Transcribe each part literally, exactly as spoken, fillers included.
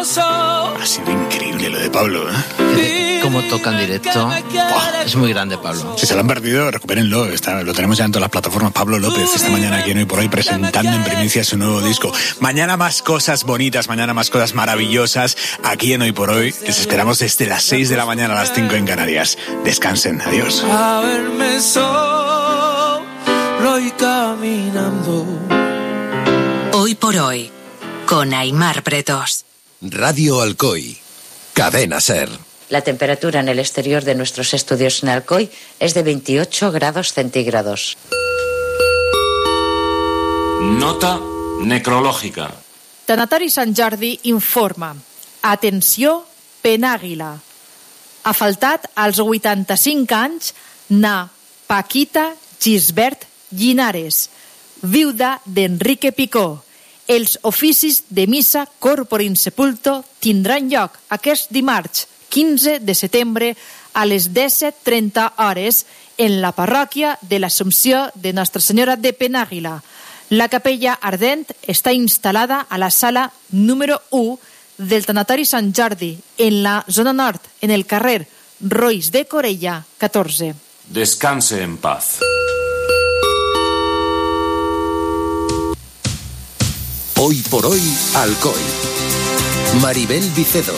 Ha sido increíble lo de Pablo, ¿eh? Cómo toca en directo. Buah, es muy grande, Pablo. Si se lo han perdido, recupérenlo. Está, lo tenemos ya en todas las plataformas. Pablo López, esta mañana aquí en Hoy por Hoy, presentando en primicia su nuevo disco. Mañana más cosas bonitas, mañana más cosas maravillosas aquí en Hoy por Hoy. Les esperamos desde las seis de la mañana a las cinco en Canarias. Descansen. Adiós. A verme solo y caminando. Hoy por Hoy, con Aimar Pretos. Radio Alcoy, Cadena SER. La temperatura en el exterior de nuestros estudios en Alcoy es de veintiocho grados centígrados. Nota necrològica. Tanatori Sant Jordi informa. Atenció, Penàguila. Ha faltat als vuitanta-cinc anys na Paquita Gisbert Llinares, viuda d'Enrique Picó. Els oficis de missa corpore insepulto tindran lloc aquest dimarts quinze de setembre a les disset trenta hores en la parròquia de l'Assumpció de Nostra Senyora de Penàguila. La capella ardent està instal·lada a la sala número u del Tanatori Sant Jordi, en la zona nord, en el carrer Roís de Corella, catorze. Descanse en paz. Hoy por Hoy, Alcoy. Maribel Vicedo.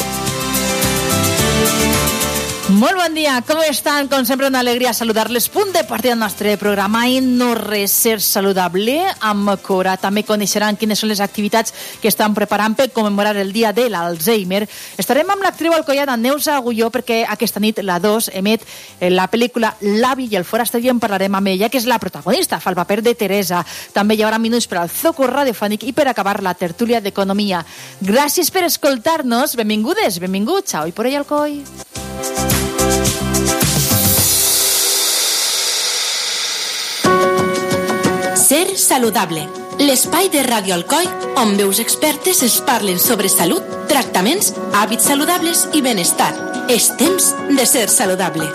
Molt bon dia, com estan? Com sempre, una alegria saludar-les. Punt de partida del nostre programa i no res ser saludable amb cura. També coneixeran quines són les activitats que estan preparant per commemorar el dia de l'Alzheimer. Estarem amb l'actriu alcoiana Neus Agulló perquè aquesta nit la dos emet la pel·lícula L'avi i el forastero i en parlarem amb ella, que és la protagonista, fa el paper de Teresa. També hi haurà minuts per al Zoco radiofònic i per acabar la tertúlia d'economia. Gràcies per escoltar-nos. Benvingudes, benvinguts a Hoy por Hoy Alcoy. Ser saludable. L'espai de Ràdio Alcoy on veus expertes es parlen sobre salut, tractaments, hàbits saludables i benestar. És temps de ser saludable.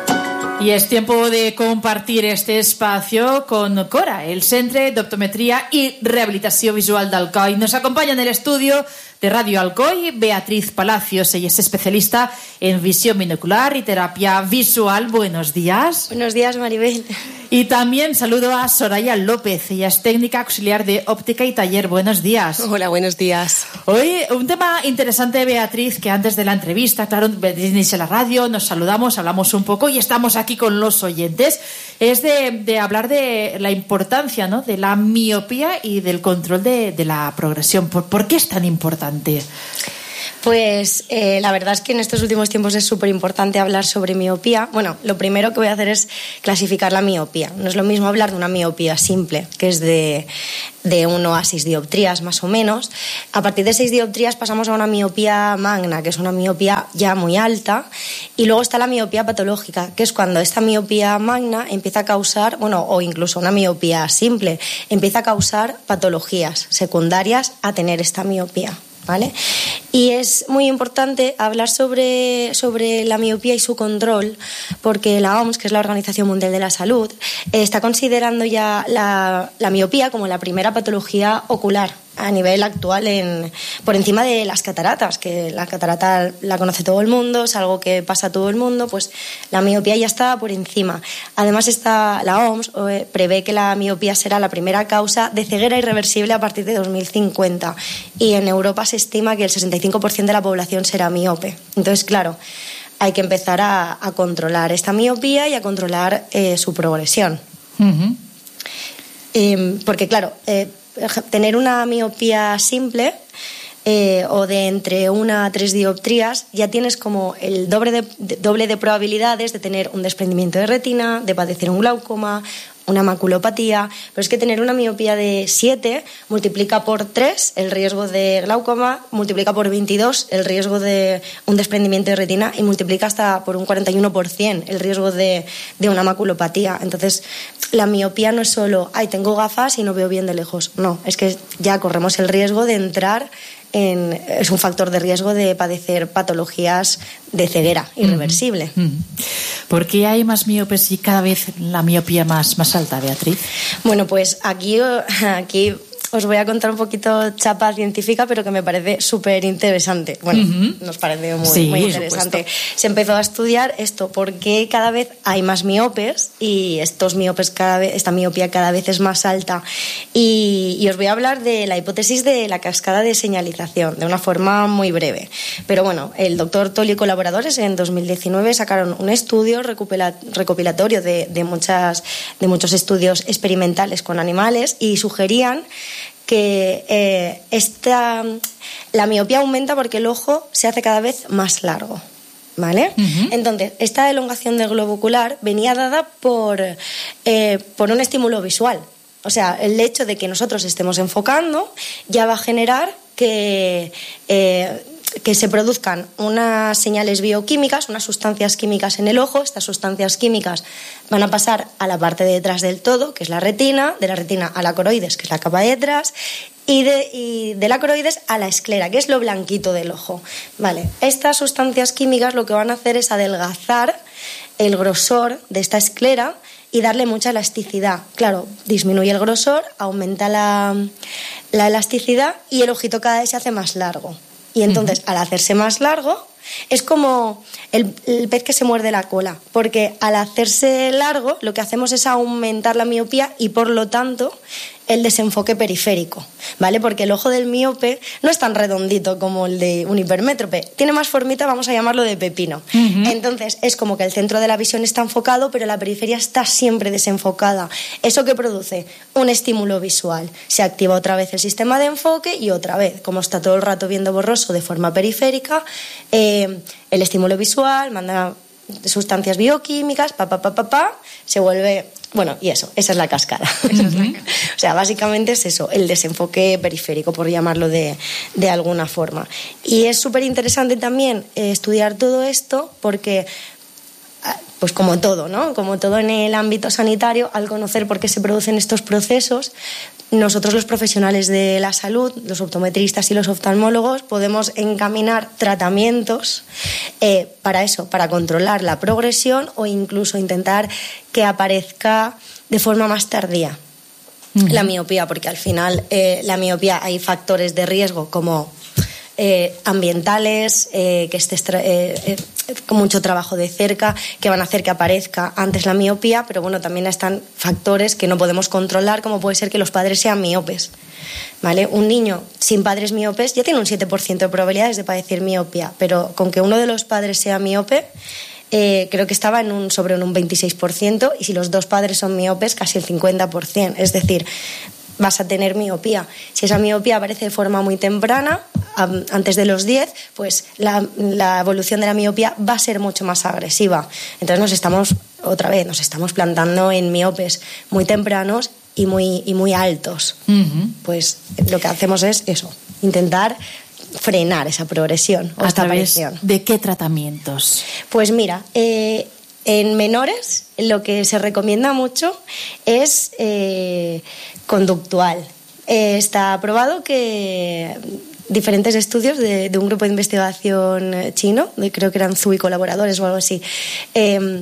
Y es tiempo de compartir este espacio con Cora, el Centre d'Optometria i Rehabilitació Visual d'Alcoy. Nos acompaña en el estudio de Radio Alcoy Beatriz Palacios. Ella es especialista en visión binocular y terapia visual. Buenos días. Buenos días, Maribel. Y también saludo a Soraya López. Ella es técnica auxiliar de óptica y taller. Buenos días. Hola, buenos días. Hoy un tema interesante, Beatriz, que antes de la entrevista, claro, inicia la radio, nos saludamos, hablamos un poco y estamos aquí con los oyentes. Es de, de hablar de la importancia, ¿no?, de la miopía y del control de, de la progresión. ¿Por, ¿Por qué es tan importante? Pues eh, la verdad es que en estos últimos tiempos es súper importante hablar sobre miopía. Bueno, lo primero que voy a hacer es clasificar la miopía. No es lo mismo hablar de una miopía simple, que es de, de uno a seis dioptrías más o menos. A partir de seis dioptrías pasamos a una miopía magna, que es una miopía ya muy alta. Y luego está la miopía patológica, que es cuando esta miopía magna empieza a causar, bueno, o incluso una miopía simple, empieza a causar patologías secundarias a tener esta miopía. ¿Vale? Y es muy importante hablar sobre, sobre la miopía y su control, porque la O M S, que es la Organización Mundial de la Salud, está considerando ya la, la miopía como la primera patología ocular a nivel actual, en, por encima de las cataratas, que la catarata la conoce todo el mundo, es algo que pasa a todo el mundo, pues la miopía ya está por encima. Además, está, la O M S prevé que la miopía será la primera causa de ceguera irreversible a partir de dos mil cincuenta, y en Europa se estima que el sesenta y cinco por ciento de la población será miope. Entonces, claro, hay que empezar a, a controlar esta miopía y a controlar eh, su progresión. Uh-huh. Eh, porque, claro, eh, tener una miopía simple eh, o de entre una a tres dioptrías, ya tienes como el doble de, de, doble de probabilidades de tener un desprendimiento de retina, de padecer un glaucoma, una maculopatía. Pero es que tener una miopía de siete multiplica por tres el riesgo de glaucoma, multiplica por veintidós el riesgo de un desprendimiento de retina y multiplica hasta por un cuarenta y uno por ciento el riesgo de, de una maculopatía. Entonces, la miopía no es solo, ay, tengo gafas y no veo bien de lejos. No, es que ya corremos el riesgo de entrar en, es un factor de riesgo de padecer patologías de ceguera irreversible. Uh-huh. Uh-huh. ¿Por qué hay más miopes y cada vez la miopía más, más alta, Beatriz? Bueno, pues aquí, aquí os voy a contar un poquito chapa científica, pero que me parece súper interesante. Bueno, uh-huh. nos parece muy, sí, muy interesante. Se empezó a estudiar esto, porque cada vez hay más miopes y estos miopes cada vez, esta miopía cada vez es más alta. Y, y os voy a hablar de la hipótesis de la cascada de señalización, de una forma muy breve. Pero bueno, el doctor Tolle y colaboradores en dos mil diecinueve sacaron un estudio recopilatorio de, de, muchas, de muchos estudios experimentales con animales y sugerían que eh, esta, la miopía aumenta porque el ojo se hace cada vez más largo, ¿vale? Uh-huh. Entonces, esta elongación del globo ocular venía dada por, eh, por un estímulo visual. O sea, el hecho de que nosotros estemos enfocando ya va a generar que... Eh, que se produzcan unas señales bioquímicas, unas sustancias químicas en el ojo. Estas sustancias químicas van a pasar a la parte de detrás del todo, que es la retina, de la retina a la coroides, que es la capa de detrás, y de, y de la coroides a la esclera, que es lo blanquito del ojo. Vale. Estas sustancias químicas lo que van a hacer es adelgazar el grosor de esta esclera y darle mucha elasticidad. Claro, disminuye el grosor, aumenta la, la elasticidad y el ojito cada vez se hace más largo. Y entonces, al hacerse más largo, es como el, el pez que se muerde la cola, porque al hacerse largo lo que hacemos es aumentar la miopía y, por lo tanto, el desenfoque periférico, ¿vale? Porque el ojo del miope no es tan redondito como el de un hipermétrope, tiene más formita, vamos a llamarlo de pepino. Uh-huh. Entonces, es como que el centro de la visión está enfocado, pero la periferia está siempre desenfocada. ¿Eso qué produce? Un estímulo visual. Se activa otra vez el sistema de enfoque y otra vez, como está todo el rato viendo borroso de forma periférica, eh, el estímulo visual manda sustancias bioquímicas, pa, pa, pa, pa, pa, se vuelve... Bueno, y eso, esa es la cascada. Esa es la, o sea, básicamente es eso, el desenfoque periférico, por llamarlo de, de alguna forma. Y es súper interesante también eh, estudiar todo esto porque, pues como todo, ¿no? Como todo en el ámbito sanitario, al conocer por qué se producen estos procesos, nosotros los profesionales de la salud, los optometristas y los oftalmólogos, podemos encaminar tratamientos eh, para eso, para controlar la progresión o incluso intentar que aparezca de forma más tardía uh-huh. la miopía, porque al final eh, la miopía hay factores de riesgo como eh, ambientales, eh, que esté eh, eh, con mucho trabajo de cerca, que van a hacer que aparezca antes la miopía, pero bueno, también están factores que no podemos controlar, como puede ser que los padres sean miopes, ¿vale? Un niño sin padres miopes ya tiene un siete por ciento de probabilidades de padecer miopía, pero con que uno de los padres sea miope, eh, creo que estaba en un, sobre un veintiséis por ciento, y si los dos padres son miopes, casi el cincuenta por ciento, es decir, vas a tener miopía. Si esa miopía aparece de forma muy temprana, antes de los diez, pues la, la evolución de la miopía va a ser mucho más agresiva. Entonces nos estamos, otra vez, nos estamos plantando en miopes muy tempranos y muy, y muy altos. Uh-huh. Pues lo que hacemos es eso, intentar frenar esa progresión o ¿A esta través aparición. ¿De qué tratamientos? Pues mira, eh, en menores lo que se recomienda mucho es eh, conductual. Eh, está probado que diferentes estudios de, de un grupo de investigación chino, de, creo que eran Zhu y colaboradores o algo así, eh,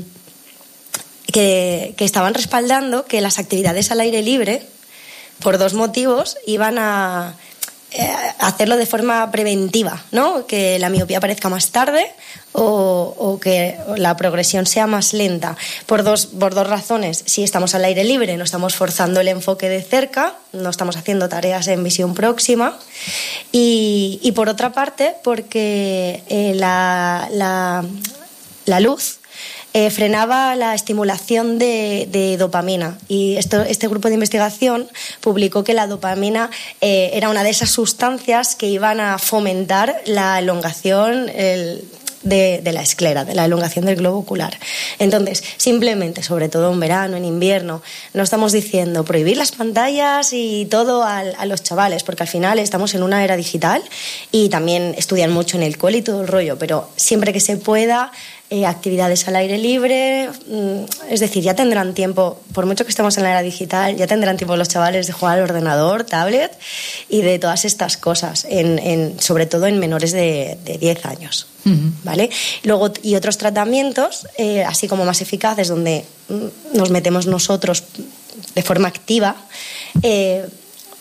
que, que estaban respaldando que las actividades al aire libre, por dos motivos, iban a eh, hacerlo de forma preventiva, ¿no? Que la miopía aparezca más tarde o, o que la progresión sea más lenta. Por dos, por dos razones. Si estamos al aire libre, no estamos forzando el enfoque de cerca, no estamos haciendo tareas en visión próxima. Y, y por otra parte, porque eh, la, la, la luz Eh, frenaba la estimulación de, de dopamina, y esto, este grupo de investigación publicó que la dopamina eh, era una de esas sustancias que iban a fomentar la elongación el, de, de la esclera, de la elongación del globo ocular. Entonces, simplemente, sobre todo en verano, en invierno, no estamos diciendo prohibir las pantallas y todo a, a los chavales, porque al final estamos en una era digital y también estudian mucho en el cole y todo el rollo, pero siempre que se pueda, Eh, actividades al aire libre, es decir, ya tendrán tiempo, por mucho que estemos en la era digital, ya tendrán tiempo los chavales de jugar al ordenador, tablet y de todas estas cosas, en, en, sobre todo en menores de, de diez años. Uh-huh. ¿Vale? Luego, y otros tratamientos, eh, así como más eficaces, donde nos metemos nosotros de forma activa, eh,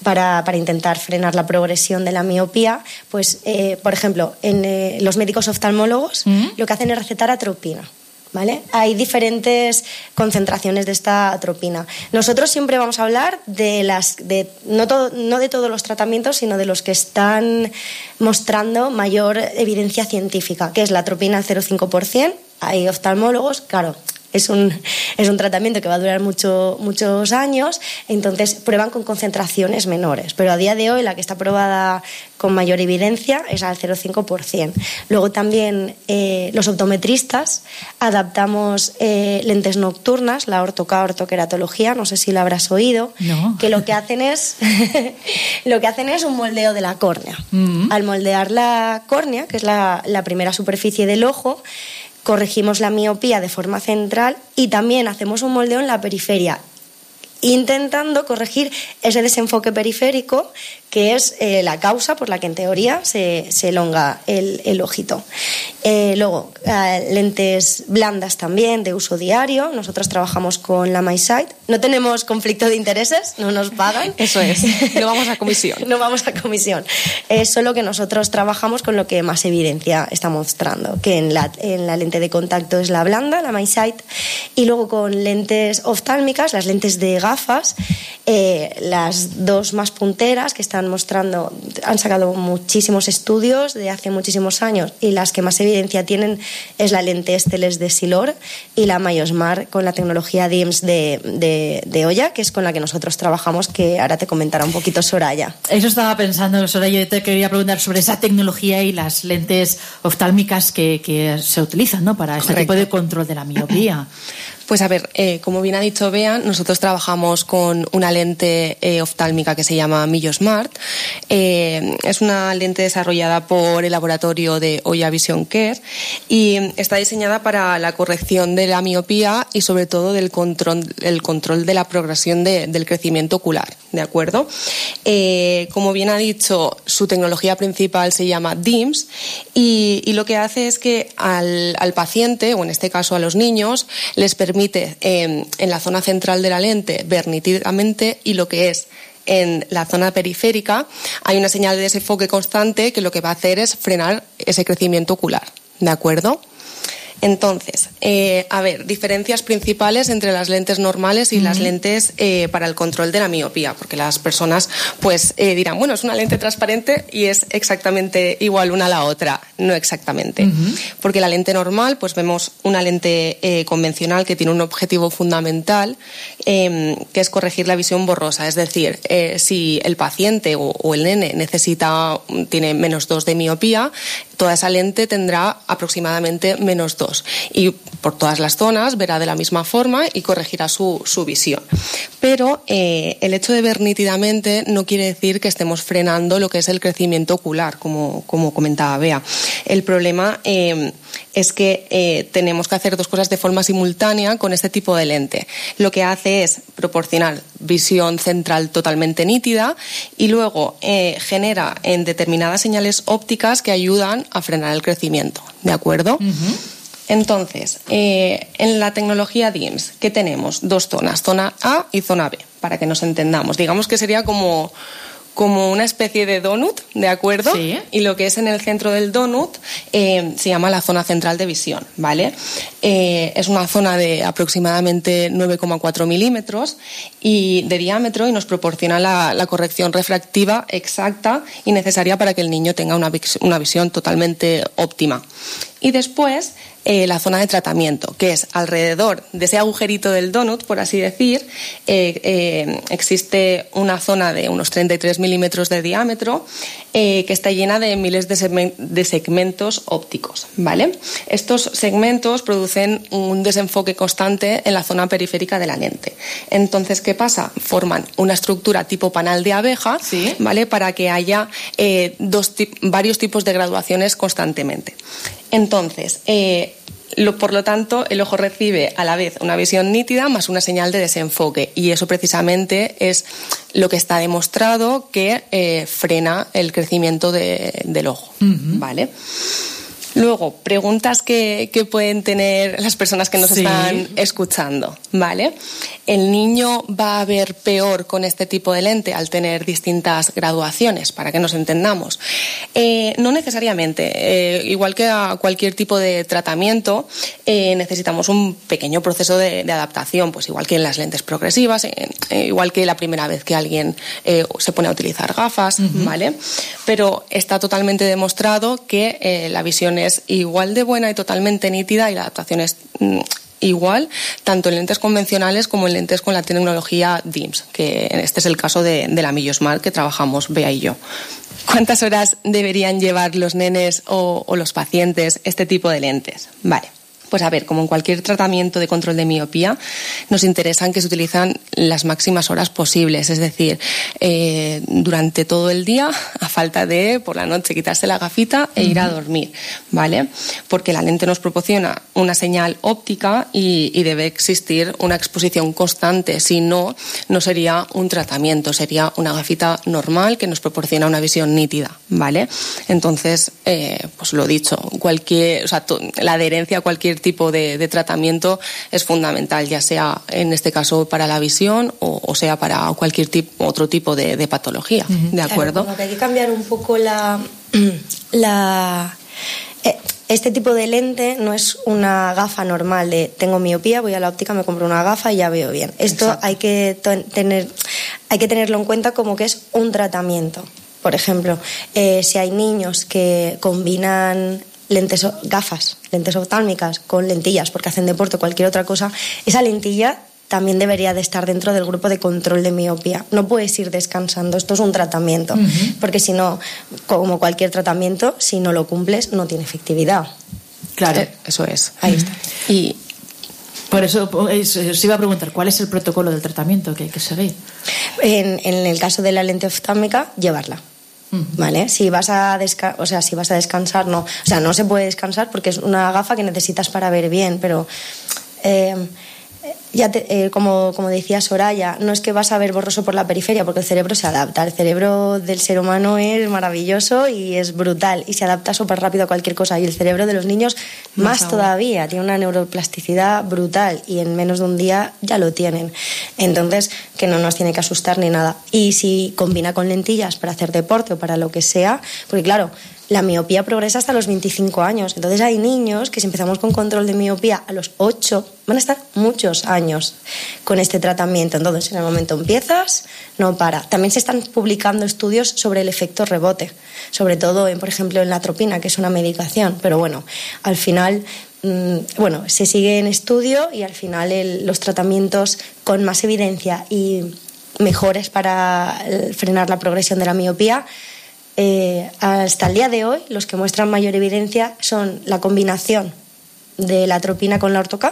para, para intentar frenar la progresión de la miopía, pues, eh, por ejemplo, en eh, los médicos oftalmólogos ¿Mm? Lo que hacen es recetar atropina. ¿Vale? Hay diferentes concentraciones de esta atropina. Nosotros siempre vamos a hablar de las, de, no, todo, no de todos los tratamientos, sino de los que están mostrando mayor evidencia científica, que es la atropina al cero coma cinco por ciento. Hay oftalmólogos, claro, es un, es un tratamiento que va a durar mucho, muchos años, entonces prueban con concentraciones menores, pero a día de hoy la que está probada con mayor evidencia es al cero coma cinco por ciento. Luego también eh, los optometristas adaptamos eh, lentes nocturnas, la ortoca ortoqueratología, no sé si la habrás oído, no. que lo que hacen es lo que hacen es un moldeo de la córnea. Mm-hmm. Al moldear la córnea, que es la, la primera superficie del ojo, corregimos la miopía de forma central y también hacemos un moldeo en la periferia, intentando corregir ese desenfoque periférico que es eh, la causa por la que en teoría se, se elonga el, el ojito. Eh, luego, eh, lentes blandas también de uso diario. Nosotros trabajamos con la MySight. No tenemos conflicto de intereses, no nos pagan. Eso es, no vamos a comisión. No vamos a comisión. Es solo que nosotros trabajamos con lo que más evidencia está mostrando, que en la, en la lente de contacto es la blanda, la MySight, y luego con lentes oftálmicas, las lentes de gafas, eh, las dos más punteras que están mostrando, han sacado muchísimos estudios de hace muchísimos años y las que más evidencia tienen es la lente Esteles de Silor y la Mayosmart con la tecnología D I M S de, de, de Oya, que es con la que nosotros trabajamos, que ahora te comentará un poquito Soraya. Eso estaba pensando, Soraya, yo te quería preguntar sobre esa tecnología y las lentes oftálmicas que, que se utilizan, ¿no?, para este Correcto. Tipo de control de la miopía. Pues a ver, eh, como bien ha dicho Bea, nosotros trabajamos con una lente eh, oftálmica que se llama Mayosmart. Eh, es una lente desarrollada por el laboratorio de Oya Vision Care y está diseñada para la corrección de la miopía y sobre todo del control, el control de la progresión de, del crecimiento ocular, ¿de acuerdo? Eh, como bien ha dicho, su tecnología principal se llama D I M S y, y lo que hace es que al, al paciente, o en este caso a los niños, les permite permite eh, en la zona central de la lente ver nítidamente y lo que es en la zona periférica hay una señal de desenfoque constante que lo que va a hacer es frenar ese crecimiento ocular, ¿de acuerdo? Entonces, eh, a ver, diferencias principales entre las lentes normales y uh-huh. las lentes eh, para el control de la miopía, porque las personas pues eh, dirán, bueno, es una lente transparente y es exactamente igual una a la otra. No exactamente, uh-huh. porque la lente normal, pues vemos una lente eh, convencional que tiene un objetivo fundamental, eh, que es corregir la visión borrosa, es decir, eh, si el paciente o, o el nene necesita, tiene menos dos de miopía, toda esa lente tendrá aproximadamente menos dos y por todas las zonas verá de la misma forma y corregirá su, su visión. Pero eh, el hecho de ver nítidamente no quiere decir que estemos frenando lo que es el crecimiento ocular, como, como comentaba Bea. El problema eh, es que eh, tenemos que hacer dos cosas de forma simultánea con este tipo de lente. Lo que hace es proporcionar visión central totalmente nítida y luego eh, genera en determinadas señales ópticas que ayudan a frenar el crecimiento, ¿de acuerdo? Uh-huh. Entonces, eh, en la tecnología D I M S, ¿qué tenemos? Dos zonas, zona A y zona B, para que nos entendamos. Digamos que sería como, como una especie de donut, ¿de acuerdo? Sí. Y lo que es en el centro del donut eh, se llama la zona central de visión, ¿vale? Eh, es una zona de aproximadamente nueve coma cuatro milímetros y de diámetro y nos proporciona la, la corrección refractiva exacta y necesaria para que el niño tenga una, una visión totalmente óptima. Y después eh, la zona de tratamiento, que es alrededor de ese agujerito del donut, por así decir, eh, eh, existe una zona de unos treinta y tres milímetros de diámetro eh, que está llena de miles de, segmen- de segmentos ópticos, ¿vale? Estos segmentos producen un desenfoque constante en la zona periférica de la lente. Entonces, ¿qué pasa? Forman una estructura tipo panal de abeja, ¿sí? ¿Vale? Para que haya eh, dos tip- varios tipos de graduaciones constantemente. Entonces, eh, lo, por lo tanto, el ojo recibe a la vez una visión nítida más una señal de desenfoque y eso precisamente es lo que está demostrado que eh, frena el crecimiento de, del ojo, uh-huh. ¿vale? Luego, preguntas que, que pueden tener las personas que nos sí. están escuchando, ¿vale? ¿El niño va a ver peor con este tipo de lente al tener distintas graduaciones? Para que nos entendamos. Eh, no necesariamente. Eh, igual que a cualquier tipo de tratamiento, eh, necesitamos un pequeño proceso de, de adaptación, pues igual que en las lentes progresivas, eh, eh, igual que la primera vez que alguien eh, se pone a utilizar gafas, uh-huh. ¿vale? Pero está totalmente demostrado que eh, la visión es igual de buena y totalmente nítida y la adaptación es mm, igual, tanto en lentes convencionales como en lentes con la tecnología D I M S, que este es el caso de, de la Millo Smart que trabajamos Bea y yo. ¿Cuántas horas deberían llevar los nenes o, o los pacientes este tipo de lentes? Vale. Pues a ver, como en cualquier tratamiento de control de miopía, nos interesan que se utilizan las máximas horas posibles, es decir, eh, durante todo el día, a falta de por la noche quitarse la gafita e ir a dormir, ¿vale? Porque la lente nos proporciona una señal óptica y, y debe existir una exposición constante, si no, no sería un tratamiento, sería una gafita normal que nos proporciona una visión nítida, ¿vale? Entonces, eh, pues lo dicho, cualquier, o sea, to, la adherencia a cualquier tipo de, de tratamiento es fundamental, ya sea en este caso para la visión o, o sea para cualquier tipo, otro tipo de, de patología, uh-huh. ¿de acuerdo? Claro, como que hay que cambiar un poco la... la eh, este tipo de lente no es una gafa normal de tengo miopía, voy a la óptica, me compro una gafa y ya veo bien. Esto Exacto. hay que tener, hay que tenerlo en cuenta como que es un tratamiento. Por ejemplo, eh, si hay niños que combinan lentes, gafas, lentes oftálmicas con lentillas porque hacen deporte o cualquier otra cosa, esa lentilla también debería de estar dentro del grupo de control de miopía. No puedes ir descansando, esto es un tratamiento, uh-huh. porque si no, como cualquier tratamiento, si no lo cumples, no tiene efectividad. Claro, eh, eso es. Ahí está. Y por eso os iba a preguntar, ¿cuál es el protocolo del tratamiento que hay que seguir? En, en el caso de la lente oftálmica, llevarla. ¿Vale? Si vas a desca- o sea, si vas a descansar, no. O sea, no se puede descansar porque es una gafa que necesitas para ver bien, pero eh, ya te, eh, como, como decía Soraya, no es que vas a ver borroso por la periferia, porque el cerebro se adapta. El cerebro del ser humano es maravilloso y es brutal y se adapta súper rápido a cualquier cosa. Y el cerebro de los niños más, más todavía, tiene una neuroplasticidad brutal y en menos de un día ya lo tienen. Entonces, que no nos tiene que asustar ni nada. Y si combina con lentillas para hacer deporte o para lo que sea, porque claro, la miopía progresa hasta los veinticinco años. Entonces hay niños que si empezamos con control de miopía a los ocho, van a estar muchos años con este tratamiento. Entonces, en el momento empiezas, no para. También se están publicando estudios sobre el efecto rebote, sobre todo, en, por ejemplo, en la atropina, que es una medicación. Pero bueno, al final, mmm, bueno, se sigue en estudio y al final el, los tratamientos con más evidencia y mejores para frenar la progresión de la miopía, Eh, hasta el día de hoy los que muestran mayor evidencia son la combinación de la atropina con la ortoca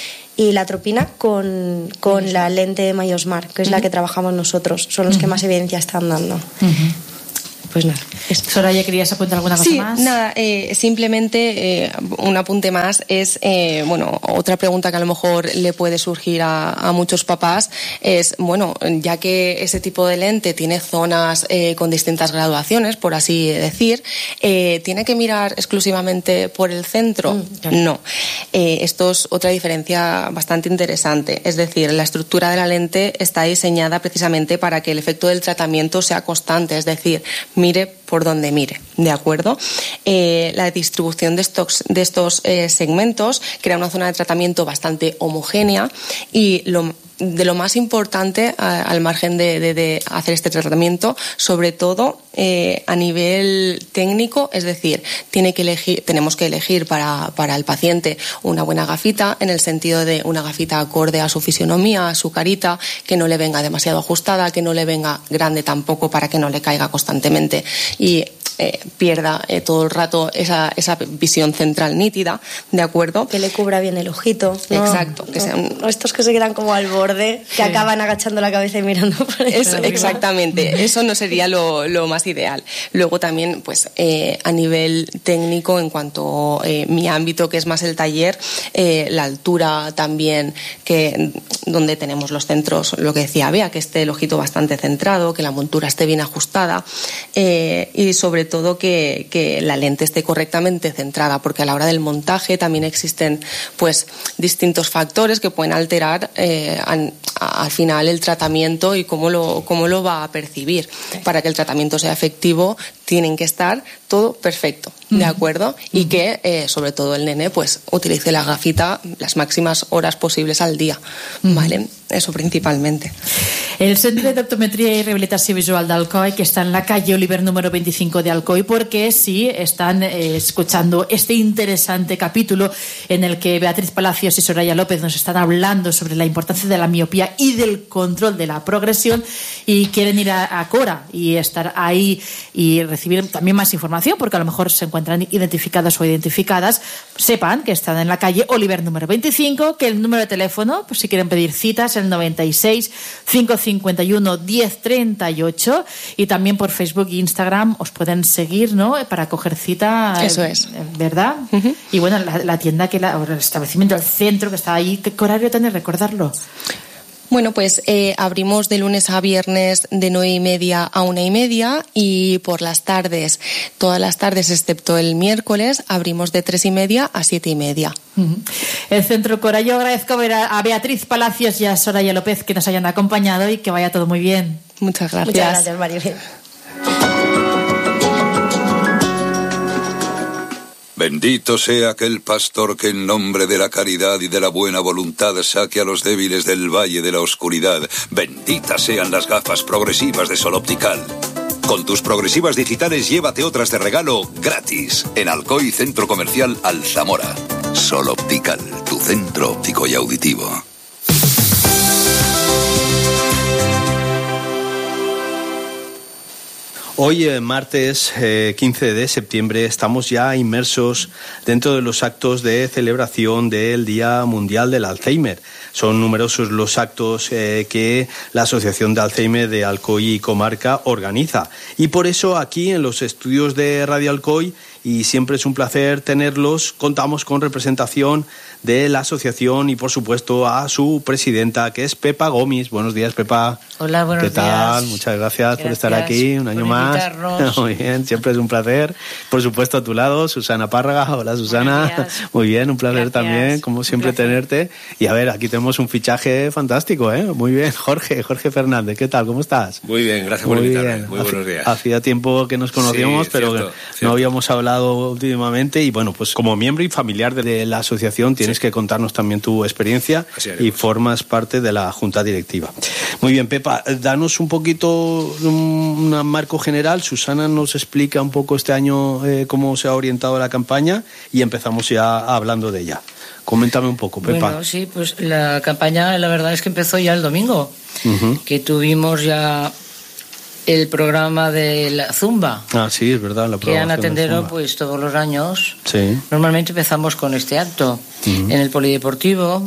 y la atropina con, con la lente de Millo Smart, que es uh-huh. la que trabajamos nosotros, son los uh-huh. que más evidencia están dando. Uh-huh. Pues nada. Soraya, ¿querías apuntar alguna cosa sí, más? Sí, nada, eh, simplemente eh, un apunte más es, eh, bueno, otra pregunta que a lo mejor le puede surgir a, a muchos papás es, bueno, ya que ese tipo de lente tiene zonas eh, con distintas graduaciones, por así decir, eh, ¿tiene que mirar exclusivamente por el centro? Mm, claro. No. Eh, esto es otra diferencia bastante interesante. Es decir, la estructura de la lente está diseñada precisamente para que el efecto del tratamiento sea constante, es decir, mire por donde mire, ¿de acuerdo? Eh, la distribución de estos, de estos eh, segmentos crea una zona de tratamiento bastante homogénea y lo de lo más importante a, al margen de, de, de hacer este tratamiento, sobre todo eh, a nivel técnico, es decir, tiene que elegir, tenemos que elegir para, para el paciente una buena gafita, en el sentido de una gafita acorde a su fisionomía, a su carita, que no le venga demasiado ajustada, que no le venga grande tampoco para que no le caiga constantemente y Eh, pierda eh, todo el rato esa, esa visión central nítida, ¿de acuerdo? Que le cubra bien el ojito, ¿no? Exacto. Que no, sean... no estos que se quedan como al borde, que sí. acaban agachando la cabeza y mirando por eso. Exactamente, eso no sería lo, lo más ideal. Luego también, pues, eh, a nivel técnico, en cuanto a eh, mi ámbito, que es más el taller, eh, la altura también, que donde tenemos los centros, lo que decía Bea, que esté el ojito bastante centrado, que la montura esté bien ajustada, eh, y sobre sobre todo que, que la lente esté correctamente centrada, porque a la hora del montaje también existen pues distintos factores que pueden alterar eh, al, al final el tratamiento y cómo lo, cómo lo va a percibir. Para que el tratamiento sea efectivo tienen que estar todo perfecto, ¿de acuerdo? Y que eh, sobre todo el nene pues utilice la gafita las máximas horas posibles al día, ¿vale? Eso principalmente. El Centro de Optometría y Rehabilitación Visual de Alcoy, que está en la calle Oliver número veinticinco de Alcoy, porque sí están eh, escuchando este interesante capítulo en el que Beatriz Palacios y Soraya López nos están hablando sobre la importancia de la miopía y del control de la progresión, y quieren ir a, a Cora y estar ahí y recibir también más información, porque a lo mejor se encuentran identificadas o identificadas. Sepan que están en la calle Oliver número veinticinco, que el número de teléfono, pues si quieren pedir citas, el noventa y seis, cinco cincuenta y uno, diez treinta y ocho, y también por Facebook e Instagram os pueden seguir, ¿no? Para coger cita. Eso es. ¿Verdad? Uh-huh. Y bueno, la, la tienda, que la, el establecimiento, el centro que está ahí, ¿qué horario tiene? Recordarlo. Bueno, pues eh, abrimos de lunes a viernes de nueve y media a una y media, y por las tardes, todas las tardes excepto el miércoles, abrimos de tres y media a siete y media. Uh-huh. El Centro Cora. Yo agradezco ver a, a Beatriz Palacios y a Soraya López que nos hayan acompañado, y que vaya todo muy bien. Muchas gracias. Muchas gracias, Maribel. Bendito sea aquel pastor que en nombre de la caridad y de la buena voluntad saque a los débiles del valle de la oscuridad. Benditas sean las gafas progresivas de Sol Optical. Con tus progresivas digitales llévate otras de regalo gratis en Alcoy Centro Comercial Alzamora. Sol Optical, tu centro óptico y auditivo. Hoy, eh, martes eh, quince de septiembre, estamos ya inmersos dentro de los actos de celebración del Día Mundial del Alzheimer. Son numerosos los actos eh, que la Asociación de Alzheimer de Alcoy y Comarca organiza. Y por eso aquí en los estudios de Radio Alcoy, y siempre es un placer tenerlos, contamos con representación de la asociación y por supuesto a su presidenta, que es Pepa Gomis. Buenos días, Pepa. Hola, buenos días. ¿Qué tal? Muchas gracias, gracias por estar aquí un año más. Muy bien, siempre es un placer. Por supuesto a tu lado, Susana Párraga. Hola, Susana. Muy bien, un placer gracias. También, como siempre, tenerte. Y a ver, aquí tenemos un fichaje fantástico, ¿eh? Muy bien, Jorge, Jorge Fernández. ¿Qué tal? ¿Cómo estás? Muy bien, gracias por invitarme. Muy buenos días. Hacía tiempo que nos conocíamos, sí, pero cierto, no cierto. habíamos hablado últimamente, y bueno, pues como miembro y familiar de la asociación tienes sí. que contarnos también tu experiencia y formas parte de la junta directiva. Muy bien, Pepa, danos un poquito un, un marco general. Susana nos explica un poco este año eh, cómo se ha orientado la campaña, y empezamos ya hablando de ella. Coméntame un poco, Pepa. Bueno, sí, pues la campaña la verdad es que empezó ya el domingo, uh-huh. que tuvimos ya el programa de la Zumba. Ah, sí, es verdad, la que han atendido pues todos los años. Sí. Normalmente empezamos con este acto uh-huh. en el polideportivo.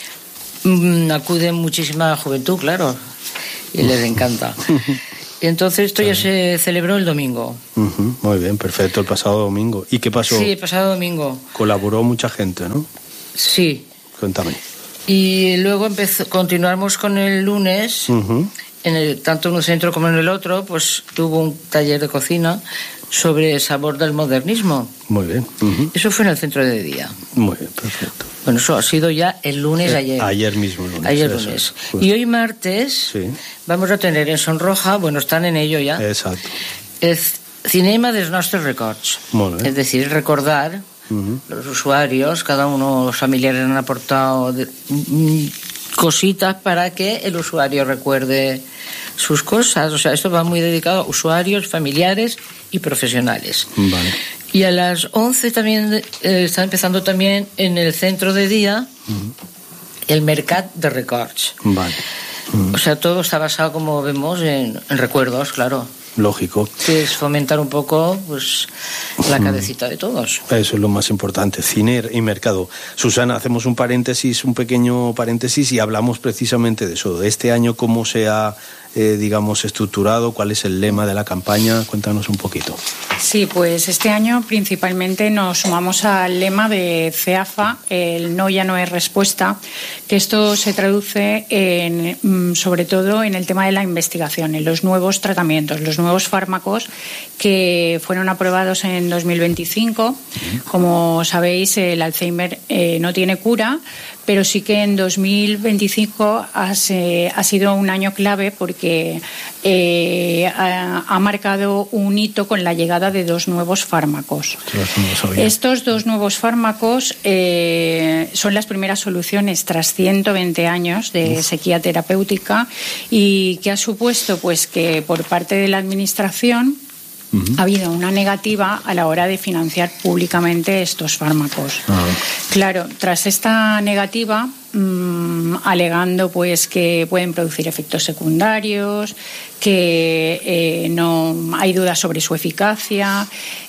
Mm, acude muchísima juventud, claro, y les encanta. Y entonces esto sí. ya se celebró el domingo. Uh-huh. Muy bien, perfecto, el pasado domingo. ¿Y qué pasó? Sí, el pasado domingo. Colaboró mucha gente, ¿no? Sí. Cuéntame. Y luego empezó, continuamos con el lunes. Uh-huh. En el, tanto en un centro como en el otro, pues tuvo un taller de cocina sobre el sabor del modernismo. Muy bien. Uh-huh. Eso fue en el centro de día. Muy bien, perfecto. Bueno, eso ha sido ya el lunes eh, ayer. Ayer mismo, lunes. Ayer lunes. Pues. Y hoy martes sí. vamos a tener en Sonroja, bueno, están en ello ya. Exacto. El Cinema dels Nostres Records. Muy bien. Es decir, recordar uh-huh. los usuarios, cada uno, los familiares han aportado de, mm, cositas para que el usuario recuerde sus cosas. O sea, esto va muy dedicado a usuarios, familiares y profesionales. Vale. Y a las once también eh, está empezando también en el centro de día uh-huh. el Mercat de Records. Vale. Uh-huh. O sea, todo está basado, como vemos, en, en recuerdos, claro. Lógico. Que es fomentar un poco pues la cabecita de todos. Eso es lo más importante, cine y mercado. Susana, hacemos un paréntesis, un pequeño paréntesis, y hablamos precisamente de eso, de este año, cómo se ha eh, digamos, estructurado? ¿Cuál es el lema de la campaña? Cuéntanos un poquito. Sí, pues este año principalmente nos sumamos al lema de CEAFA, el no ya no es respuesta, que esto se traduce en, sobre todo en el tema de la investigación, en los nuevos tratamientos, los nuevos fármacos que fueron aprobados en dos mil veinticinco. Como sabéis, el Alzheimer eh, no tiene cura, pero sí que en dos mil veinticinco ha, se, ha sido un año clave porque eh, ha, ha marcado un hito con la llegada de dos nuevos fármacos. No Estos dos nuevos fármacos eh, son las primeras soluciones tras ciento veinte años de Uf. sequía terapéutica, y que ha supuesto pues que por parte de la Administración Uh-huh. ha habido una negativa a la hora de financiar públicamente estos fármacos. Uh-huh. Claro, tras esta negativa, mmm, alegando pues que pueden producir efectos secundarios, que eh, no hay dudas sobre su eficacia,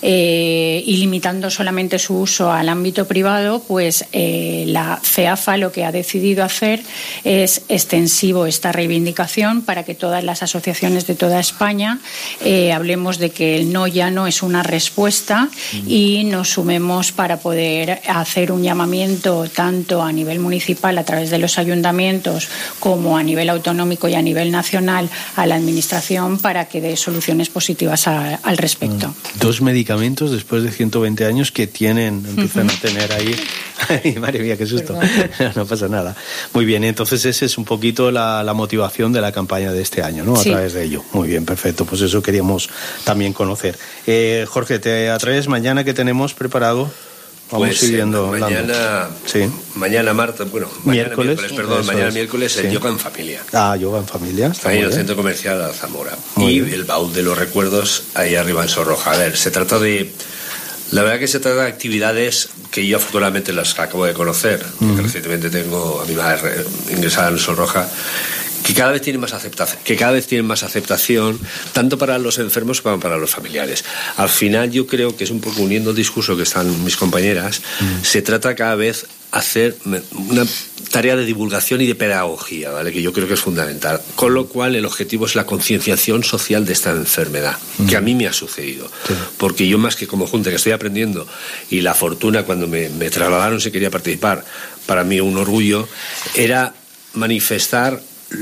eh, y limitando solamente su uso al ámbito privado, pues eh, la CEAFA lo que ha decidido hacer es extensivo esta reivindicación para que todas las asociaciones de toda España eh, hablemos de que el no ya no es una respuesta mm. y nos sumemos para poder hacer un llamamiento tanto a nivel municipal a través de los ayuntamientos como a nivel autonómico y a nivel nacional a la Administración para que dé soluciones positivas a, al respecto. Dos medicamentos después de ciento veinte años que tienen, empiezan uh-huh. a tener ahí. Ay, madre mía, qué susto. No pasa nada. Muy bien, entonces esa es un poquito la, la motivación de la campaña de este año, ¿no? A sí. través de ello. Muy bien, perfecto. Pues eso queríamos también conocer. Eh, Jorge, ¿te atreves mañana que tenemos preparado? Vamos pues, siguiendo. Eh, mañana, sí. mañana martes, bueno, mañana miércoles, miércoles perdón, mañana es. miércoles sí. el yoga en familia. Ah, yoga en familia. Está ahí en el Centro Comercial de Zamora. Muy y bien. El baúl de los recuerdos ahí arriba en Sorroja. A ver, se trata de... La verdad que se trata de actividades que yo afortunadamente las acabo de conocer. Uh-huh. Recientemente tengo a mi madre ingresada en Sorroja, que cada vez tienen más aceptación, que cada vez tienen más aceptación, tanto para los enfermos como para los familiares. Al final yo creo que es un poco uniendo el discurso que están mis compañeras, mm. se trata cada vez hacer una tarea de divulgación y de pedagogía, ¿vale? Que yo creo que es fundamental. Con lo cual el objetivo es la concienciación social de esta enfermedad, mm. que a mí me ha sucedido. Sí. Porque yo más que como junta que estoy aprendiendo, y la fortuna cuando me, me trasladaron si quería participar, para mí un orgullo, era manifestar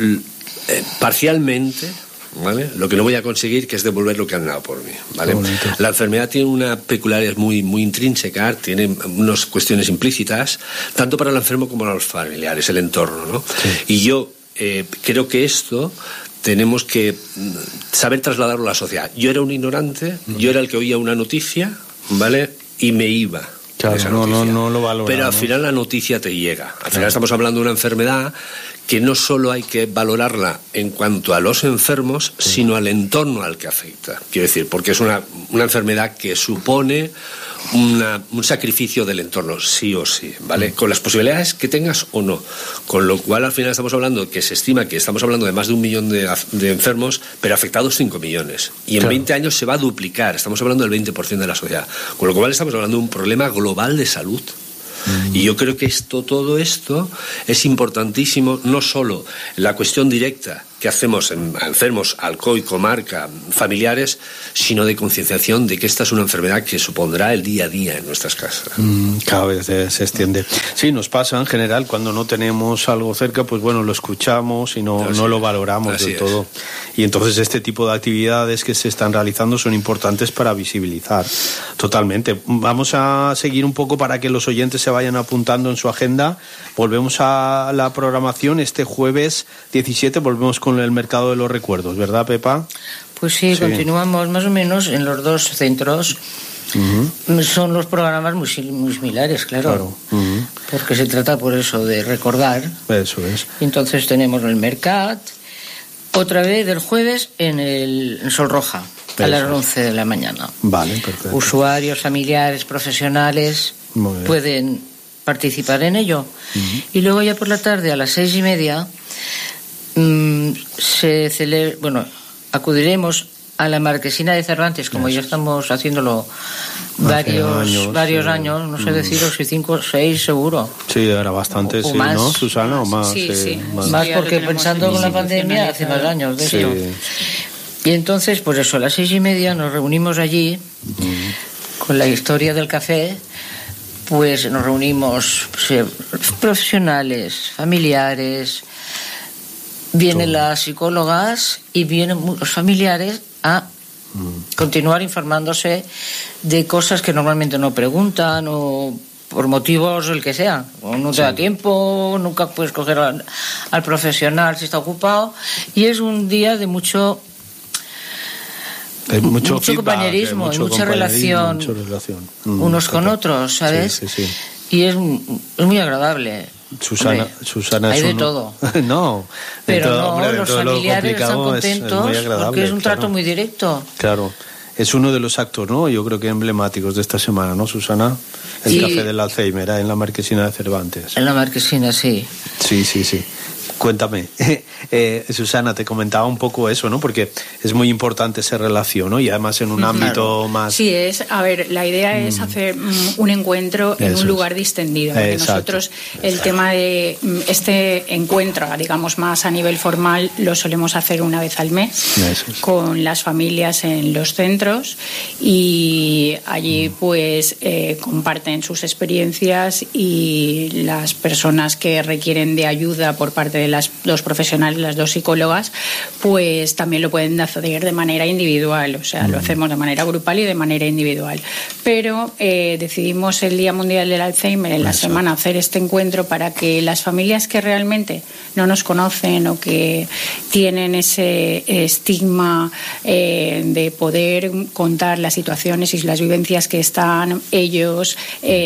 eh, parcialmente, ¿vale? Lo que no voy a conseguir, que es devolver lo que han dado por mí, ¿vale? La enfermedad tiene una peculiaridad muy, muy intrínseca, tiene unas cuestiones implícitas, tanto para el enfermo como para los familiares, el entorno, ¿no? Sí. Y yo eh, creo que esto tenemos que saber trasladarlo a la sociedad. Yo era un ignorante, uh-huh. yo era el que oía una noticia, ¿vale? Y me iba. Claro, no, no, no lo valora. Pero al ¿no? final la noticia te llega. Al final claro. estamos hablando de una enfermedad que no solo hay que valorarla en cuanto a los enfermos, sí. sino al entorno al que afecta. Quiero decir, porque es una, una enfermedad que supone una, un sacrificio del entorno, sí o sí, ¿vale? Mm. Con las posibilidades que tengas o no. Con lo cual, al final estamos hablando que se estima que estamos hablando de más de un millón de, de enfermos, pero afectados cinco millones. Y en claro. veinte años se va a duplicar. Estamos hablando del veinte por ciento de la sociedad. Con lo cual estamos hablando de un problema global de salud. Mm. Y yo creo que esto, todo esto es importantísimo, no solo la cuestión directa que hacemos en enfermos, Alcoy, comarca, familiares, sino de concienciación de que esta es una enfermedad que supondrá el día a día en nuestras casas. Mm, cada vez se, se extiende. Sí, nos pasa en general cuando no tenemos algo cerca, pues bueno, lo escuchamos y no, no lo valoramos del todo. Y entonces este tipo de actividades que se están realizando son importantes para visibilizar totalmente. Vamos a seguir un poco para que los oyentes se vayan apuntando en su agenda. Volvemos a la programación este jueves diecisiete, volvemos con el mercado de los recuerdos, ¿verdad, Pepa? Pues sí, sí. Continuamos más o menos en los dos centros. Uh-huh. Son los programas muy, muy similares, claro, claro. Uh-huh. porque se trata por eso de recordar. Eso es. Entonces tenemos el Mercat, otra vez el jueves en el en Sol Roja, a eso las once de la mañana. Vale, perfecto. Usuarios, familiares, profesionales pueden participar en ello. Uh-huh. Y luego ya por la tarde a las seis y media mmm, se celebra, bueno, acudiremos a la Marquesina de Cervantes, como eso ya estamos haciéndolo Varios años, varios sí. años, no sé Mm. deciros si cinco o seis seguro. Sí, era bastante, O sí, más. ¿no, Susana? O más. Sí, eh, sí. Más, Más porque pensando con la pandemia hace más años de Sí. esto. Y entonces, pues eso, a las seis y media nos reunimos allí con la historia del café. Pues nos reunimos pues, profesionales, familiares, vienen las psicólogas y vienen los familiares a continuar informándose de cosas que normalmente no preguntan o por motivos el que sea, o no te da tiempo, nunca puedes coger al, al profesional si está ocupado, y es un día de mucho Hay mucho, mucho feedback, compañerismo, hay y mucha compañerismo, relación, mucha relación. Mm, unos con total. otros, ¿sabes? Sí, sí, sí. Y es, es muy agradable. Susana, Hombre, Susana hay es de uno- todo. no, Pero dentro- no, hombre, los dentro de lo familiares están complicado es- es contentos muy agradable, porque es un trato claro. muy directo. Claro, es uno de los actos, ¿no? Yo creo que emblemáticos de esta semana, ¿no, Susana? El Sí. café del Alzheimer, ¿eh? En la Marquesina de Cervantes. En la Marquesina, sí. Sí, sí, sí. Cuéntame, eh, Susana, te comentaba un poco eso, ¿no? Porque es muy importante esa relación, ¿no? Y además en un Ujú. ámbito más... Sí, es, a ver, la idea es hacer mm, un encuentro en Eso un es. lugar distendido. Porque Exacto. nosotros el tema de mm, este encuentro, digamos más a nivel formal, lo solemos hacer una vez al mes Eso es. con las familias en los centros y allí pues eh, comparten sus experiencias y las personas que requieren de ayuda por parte de las dos profesionales, las dos psicólogas, pues también lo pueden hacer de manera individual, o sea, lo hacemos de manera grupal y de manera individual. Pero eh, decidimos el Día Mundial del Alzheimer en la semana hacer este encuentro para que las familias que realmente no nos conocen o que tienen ese estigma eh, de poder contar las situaciones y las vivencias que están ellos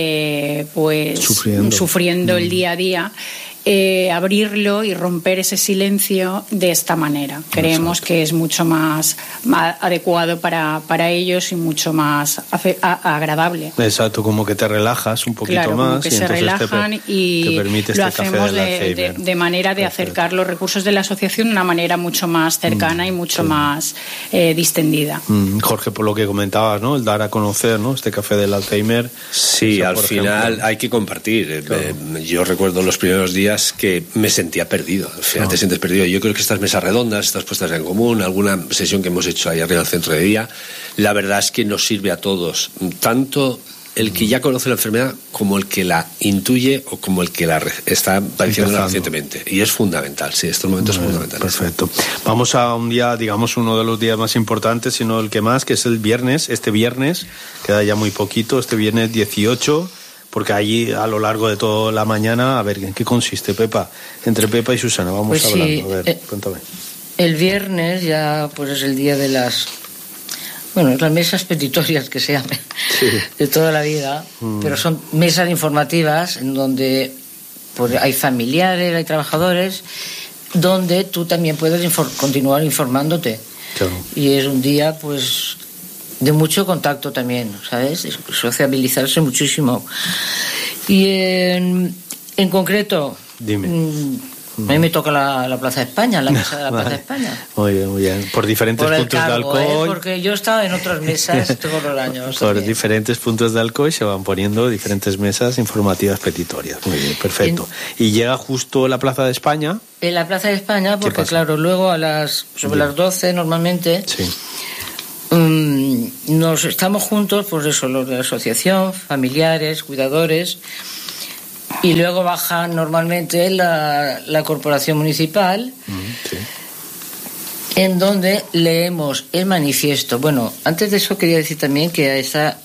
eh, pues Sufriendo. sufriendo el día a día, eh, abrirlo y romper ese silencio de esta manera. Creemos que es mucho más, más adecuado para, para ellos y mucho más afe- a- agradable. Exacto, como que te relajas un poquito Claro, más como que y se entonces te per- relajan y te permite lo este café hacemos del de, de, Alzheimer. de manera de acercar los recursos de la asociación de una manera mucho más cercana y mucho más eh, distendida. Mm, Jorge, por lo que comentabas, ¿no? El dar a conocer, ¿no? Este café del Alzheimer. Sí, O sea, al por final ejemplo. hay que compartir. Eh, eh, Yo recuerdo los primeros días que me sentía perdido. Al final No. te sientes perdido. Yo creo que estas mesas redondas, estas puestas en común, alguna sesión que hemos hecho ahí arriba al centro de día, la verdad es que nos sirve a todos. Tanto el que ya conoce la enfermedad como el que la intuye o como el que la re- está padeciendo Empezando. recientemente. Y es fundamental, sí, estos momentos son fundamentales. Perfecto. Vamos a un día, digamos, uno de los días más importantes, sino el que más, que es el viernes. Este viernes, queda ya muy poquito, este viernes dieciocho, porque allí a lo largo de toda la mañana, a ver, ¿en qué consiste, Pepa? Entre Pepa y Susana, vamos Pues sí, hablando. A ver, eh, cuéntame. El viernes ya pues es el día de las, bueno, las mesas petitorias que se llaman de toda la vida, Mm. pero son mesas informativas en donde pues, hay familiares, hay trabajadores, donde tú también puedes infor- continuar informándote. Claro. Y es un día pues de mucho contacto también, ¿sabes? Es sociabilizarse muchísimo. Y en, en concreto, Dime. mm, a mí me toca la, la Plaza de España, la mesa de la Plaza Vale. de España. Muy bien, muy bien. Por diferentes Por el puntos de cargo, ¿eh? Alcoy. Porque yo he estado en otras mesas todos los años. Por también. diferentes puntos de Alcoy se van poniendo diferentes mesas informativas petitorias. Muy bien, perfecto. Y llega justo la Plaza de España. En la Plaza de España, porque pasa? claro, luego a las sobre Dime. las doce normalmente Sí. mm, nos estamos juntos, pues eso, los de la asociación, familiares, cuidadores, y luego baja normalmente la, la corporación municipal, en donde leemos el manifiesto. Bueno, antes de eso quería decir también que a esa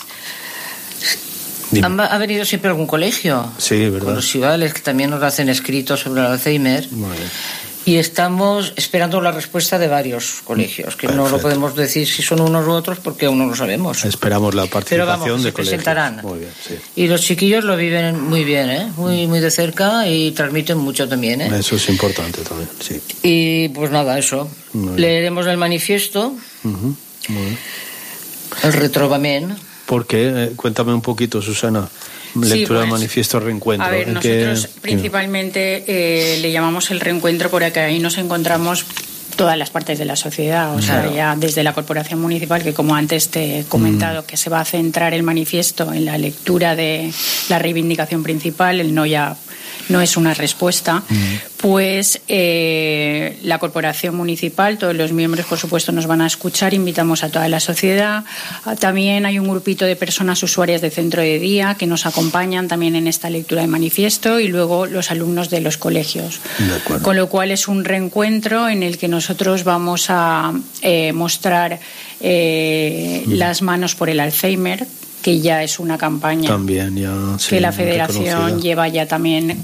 han- ha venido siempre algún colegio. Sí, Con verdad. los chavales que también nos hacen escritos sobre el Alzheimer. Muy bien. Y estamos esperando la respuesta de varios colegios, que no lo Perfecto. podemos decir si son unos u otros porque aún no lo sabemos. Esperamos la Pero participación vamos, de se colegios. presentarán. Muy bien, sí. Y los chiquillos lo viven muy bien, ¿eh? Muy, muy de cerca y transmiten mucho también, ¿eh? Eso es importante también, sí. Y pues nada, eso. Muy bien. Leeremos el manifiesto, Ujú, muy bien. el retrobament. ¿Por qué? Eh, cuéntame un poquito, Susana. Lectura Sí, del pues, manifiesto reencuentro. A ver, ¿En qué- nosotros principalmente eh, le llamamos el reencuentro porque ahí nos encontramos todas las partes de la sociedad, o sea, Claro. ya desde la corporación municipal, que como antes te he comentado, Mm. que se va a centrar el manifiesto en la lectura de la reivindicación principal, el no ya no es una respuesta, pues eh, la corporación municipal, todos los miembros, por supuesto, nos van a escuchar, invitamos a toda la sociedad. Ah, También hay un grupito de personas usuarias de centro de día que nos acompañan también en esta lectura de manifiesto, y luego los alumnos de los colegios. Con lo cual es un reencuentro en el que nosotros vamos a eh, mostrar eh, las manos por el Alzheimer, que ya es una campaña También ya sí, que la muy Federación reconocida. lleva ya también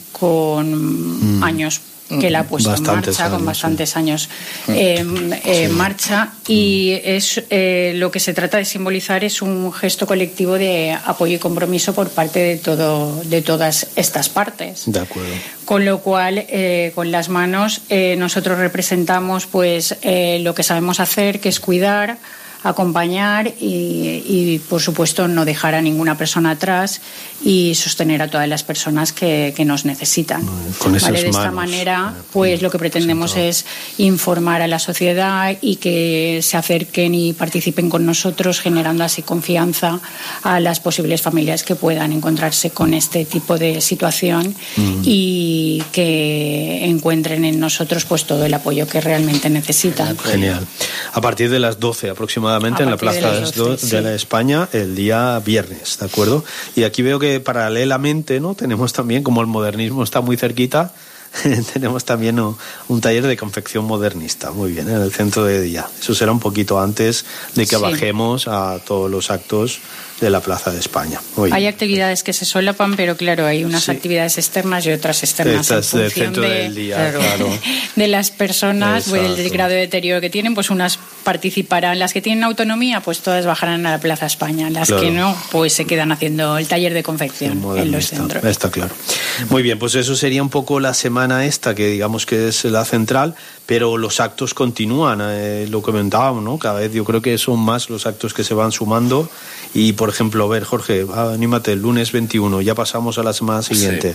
con Mm. años que la ha puesto Bastantes en marcha, con años, bastantes años eh, eh, en marcha, y es eh, lo que se trata de simbolizar es un gesto colectivo de apoyo y compromiso por parte de todo de todas estas partes. De acuerdo. Con lo cual, eh, con las manos, eh, nosotros representamos pues eh, lo que sabemos hacer, que es cuidar, acompañar y, y, por supuesto, no dejar a ninguna persona atrás y sostener a todas las personas que, que nos necesitan. Con esas ¿Vale? De esta manos. manera, pues lo que pretendemos es informar a la sociedad y que se acerquen y participen con nosotros, generando así confianza a las posibles familias que puedan encontrarse con este tipo de situación Mm. y que encuentren en nosotros pues todo el apoyo que realmente necesitan. Genial. A partir de las doce aproximadamente A en la partir de Plaza de, las las doce, de sí. la España el día viernes, ¿de acuerdo? Y aquí veo que paralelamente, ¿no? Tenemos también, como el modernismo está muy cerquita, tenemos también ¿no? un taller de confección modernista, muy bien, en el centro de día. Eso será un poquito antes de que Sí. bajemos a todos los actos de la Plaza de España. Muy Hay bien. actividades que se solapan, pero claro, hay unas actividades externas y otras externas Estas en del función centro de, del día, claro. de las personas, pues, el Exacto. grado de deterioro que tienen, pues unas participarán, las que tienen autonomía, pues todas bajarán a la Plaza España, las Claro. que no, pues se quedan haciendo el taller de confección en los Modernista. centros. Está claro. Muy bien, pues eso sería un poco la semana esta, que digamos que es la central, pero los actos continúan, eh, lo comentábamos, ¿no? Cada vez yo creo que son más los actos que se van sumando y, por ejemplo, a ver, Jorge, anímate, el lunes veintiuno, ya pasamos a la semana siguiente.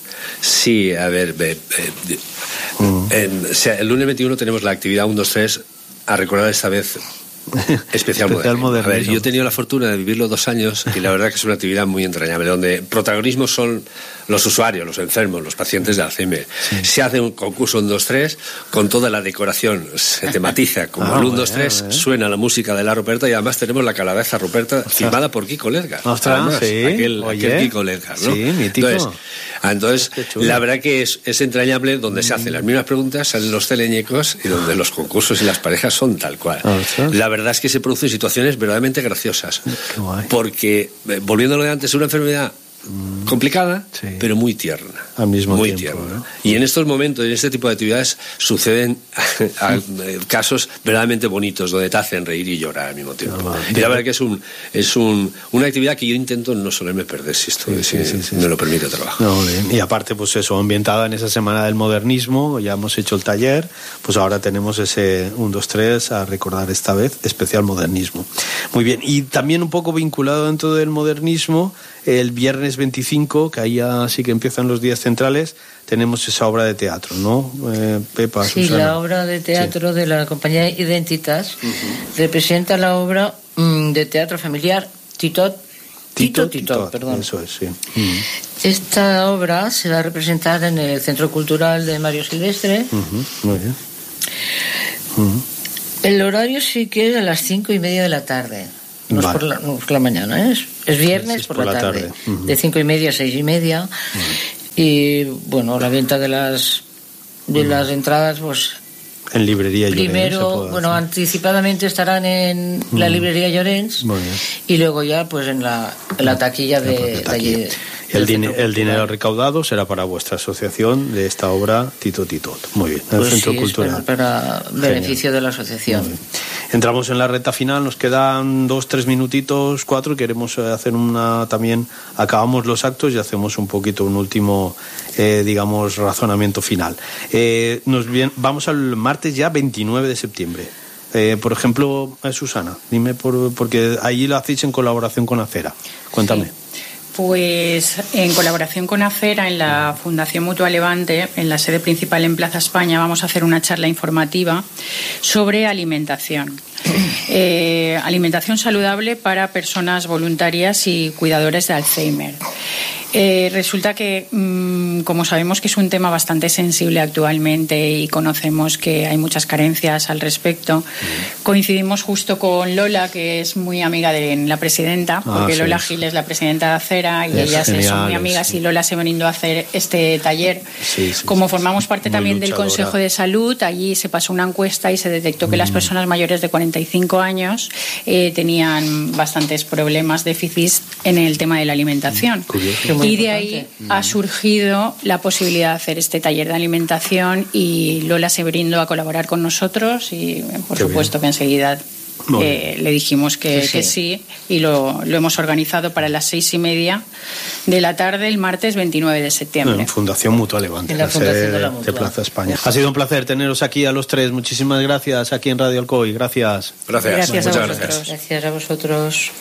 Sí, a ver, ve, ve, en- o sea, el lunes veintiuno tenemos la actividad uno, dos, tres a recordar esta vez especial, Especial modernismo. A ver, modernismo. yo he tenido la fortuna de vivirlo dos años y la verdad que es una actividad muy entrañable, donde protagonismo son los usuarios, los enfermos, los pacientes de Alzheimer. Se hace un concurso un, dos, tres con toda la decoración, se tematiza como Ah, el un, dos, bueno, tres, eh. suena la música de la Ruperta y además tenemos la calabaza Ruperta firmada por Kiko Ledgar. Ostras, Además, sí, aquel, oye. aquel Kiko Ledgar, ¿no? Sí, mítico. Entonces, ah, entonces chulo. la verdad que es, es entrañable, donde se hacen las mismas preguntas, salen los teleñecos y donde los concursos y las parejas son tal cual. Ostras. La verdad es que se producen situaciones verdaderamente graciosas. Qué guay. Porque, eh, volviendo a lo de antes, es una enfermedad complicada, pero muy tierna. Al mismo muy tiempo, tierna. ¿no? Y en estos momentos, en este tipo de actividades, suceden a- eh, casos verdaderamente bonitos, donde te hacen reír y llorar al mismo tiempo. Y la verdad que es un es un, una actividad que yo intento no solerme perder, si esto si me lo permite el trabajo. No, bien. Y aparte, pues eso, ambientada en esa semana del modernismo, ya hemos hecho el taller, pues ahora tenemos ese uno, dos, tres a recordar esta vez, especial modernismo. Muy bien, y también un poco vinculado dentro del modernismo, el viernes veinticinco, que ahí ya sí que empiezan los días centrales, tenemos esa obra de teatro, ¿no? Eh, Pepa, Sí, Susana. la obra de teatro de la compañía Identitas representa la obra mm, de teatro familiar Titot. Tito, Tito, perdón. Eso es, sí. Esta obra se va a representar en el Centro Cultural de Mario Silvestre. Ujú, muy bien. Ujú. El horario sí que es a las cinco y media de la tarde. No es Vale. por la, no es por la mañana, ¿eh? es, es viernes es por, por la la tarde. tarde. Ujú. De cinco y media a seis y media. Y bueno, la venta de las de las entradas, pues En librería Llorens se primero, puede bueno, hacer. anticipadamente estarán en la Mm. librería Llorens Muy bien. y luego ya pues en la, en la taquilla de, de allí. El, dine- el dinero recaudado será para vuestra asociación de esta obra Tito Titot. Muy bien, el Pues Centro sí, es Cultural. para, para beneficio de la asociación. Entramos en la recta final, nos quedan dos, tres minutitos, cuatro, y queremos eh, hacer una también, acabamos los actos y hacemos un poquito un último, eh, digamos, razonamiento final. Eh, nos bien, vamos al martes ya veintinueve de septiembre. Eh, por ejemplo, eh, Susana, dime, por, porque ahí lo hacéis en colaboración con Acera. Cuéntame. Pues en colaboración con Acera, en la Fundación Mutua Levante, en la sede principal en Plaza España, vamos a hacer una charla informativa sobre alimentación. Eh, alimentación saludable para personas voluntarias y cuidadores de Alzheimer. Eh, resulta que, mmm, como sabemos que es un tema bastante sensible actualmente y conocemos que hay muchas carencias al respecto, coincidimos justo con Lola, que es muy amiga de la presidenta, porque ah, sí. Lola Gil es la presidenta de Acera y es ellas genial, son muy amigas sí. Y Lola se ha venido a hacer este taller. Sí, sí, como formamos parte muy también luchadora. Del Consejo de Salud, allí se pasó una encuesta y se detectó que mm. las personas mayores de cuarenta y cinco años eh, tenían bastantes problemas, déficits en el tema de la alimentación. Curioso. Y de ahí ha surgido la posibilidad de hacer este taller de alimentación y Lola se brindó a colaborar con nosotros y por Qué supuesto bien. Que enseguida eh, le dijimos que sí, sí. que sí y lo, lo hemos organizado para las seis y media de la tarde el martes veintinueve de septiembre. En Fundación Mutua Levante, en la Fundación de, la Mutua. De Plaza España. Ha sido un placer teneros aquí a los tres. Muchísimas gracias aquí en Radio Alcoy. Gracias. Gracias. Gracias Muchas a vosotros. Gracias. Gracias a vosotros.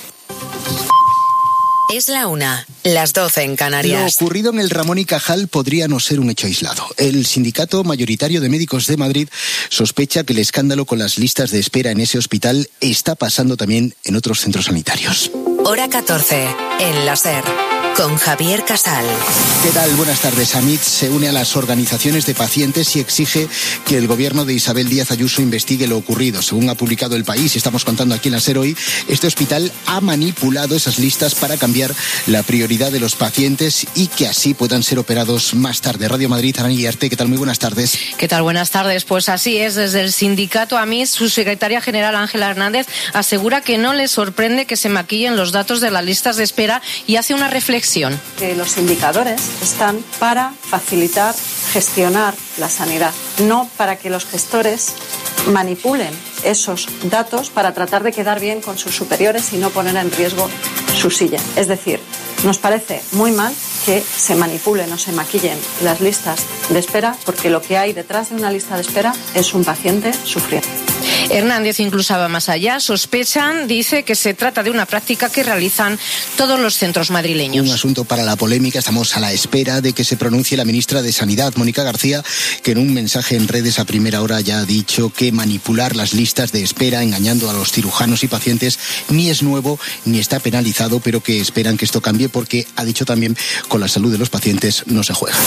Es la una, las doce en Canarias. Lo ocurrido en el Ramón y Cajal podría no ser un hecho aislado. El sindicato mayoritario de médicos de Madrid sospecha que el escándalo con las listas de espera en ese hospital está pasando también en otros centros sanitarios. Hora catorce, en la SER, con Javier Casal. ¿Qué tal? Buenas tardes. AMIT se une a las organizaciones de pacientes y exige que el gobierno de Isabel Díaz Ayuso investigue lo ocurrido. Según ha publicado El País, y estamos contando aquí en la SER hoy, este hospital ha manipulado esas listas para cambiar la prioridad de los pacientes y que así puedan ser operados más tarde. Radio Madrid, Arani Guillarte, ¿qué tal? Muy buenas tardes. ¿Qué tal? Buenas tardes. Pues así es, desde el sindicato AMIT, su secretaria general Ángela Hernández asegura que no le sorprende que se maquillen los datos de las listas de espera y hace una reflexión. Que los indicadores están para facilitar, gestionar la sanidad, no para que los gestores manipulen esos datos para tratar de quedar bien con sus superiores y no poner en riesgo su silla. Es decir, nos parece muy mal que se manipulen o se maquillen las listas de espera, porque lo que hay detrás de una lista de espera es un paciente sufriendo. Hernández incluso va más allá. Sospechan, dice, que se trata de una práctica que realizan todos los centros madrileños. Un asunto para la polémica. Estamos a la espera de que se pronuncie la ministra de Sanidad, Mónica García, que en un mensaje en redes a primera hora ya ha dicho que manipular las listas de espera engañando a los cirujanos y pacientes ni es nuevo ni está penalizado, pero que esperan que esto cambie porque, ha dicho también, con la salud de los pacientes no se juega.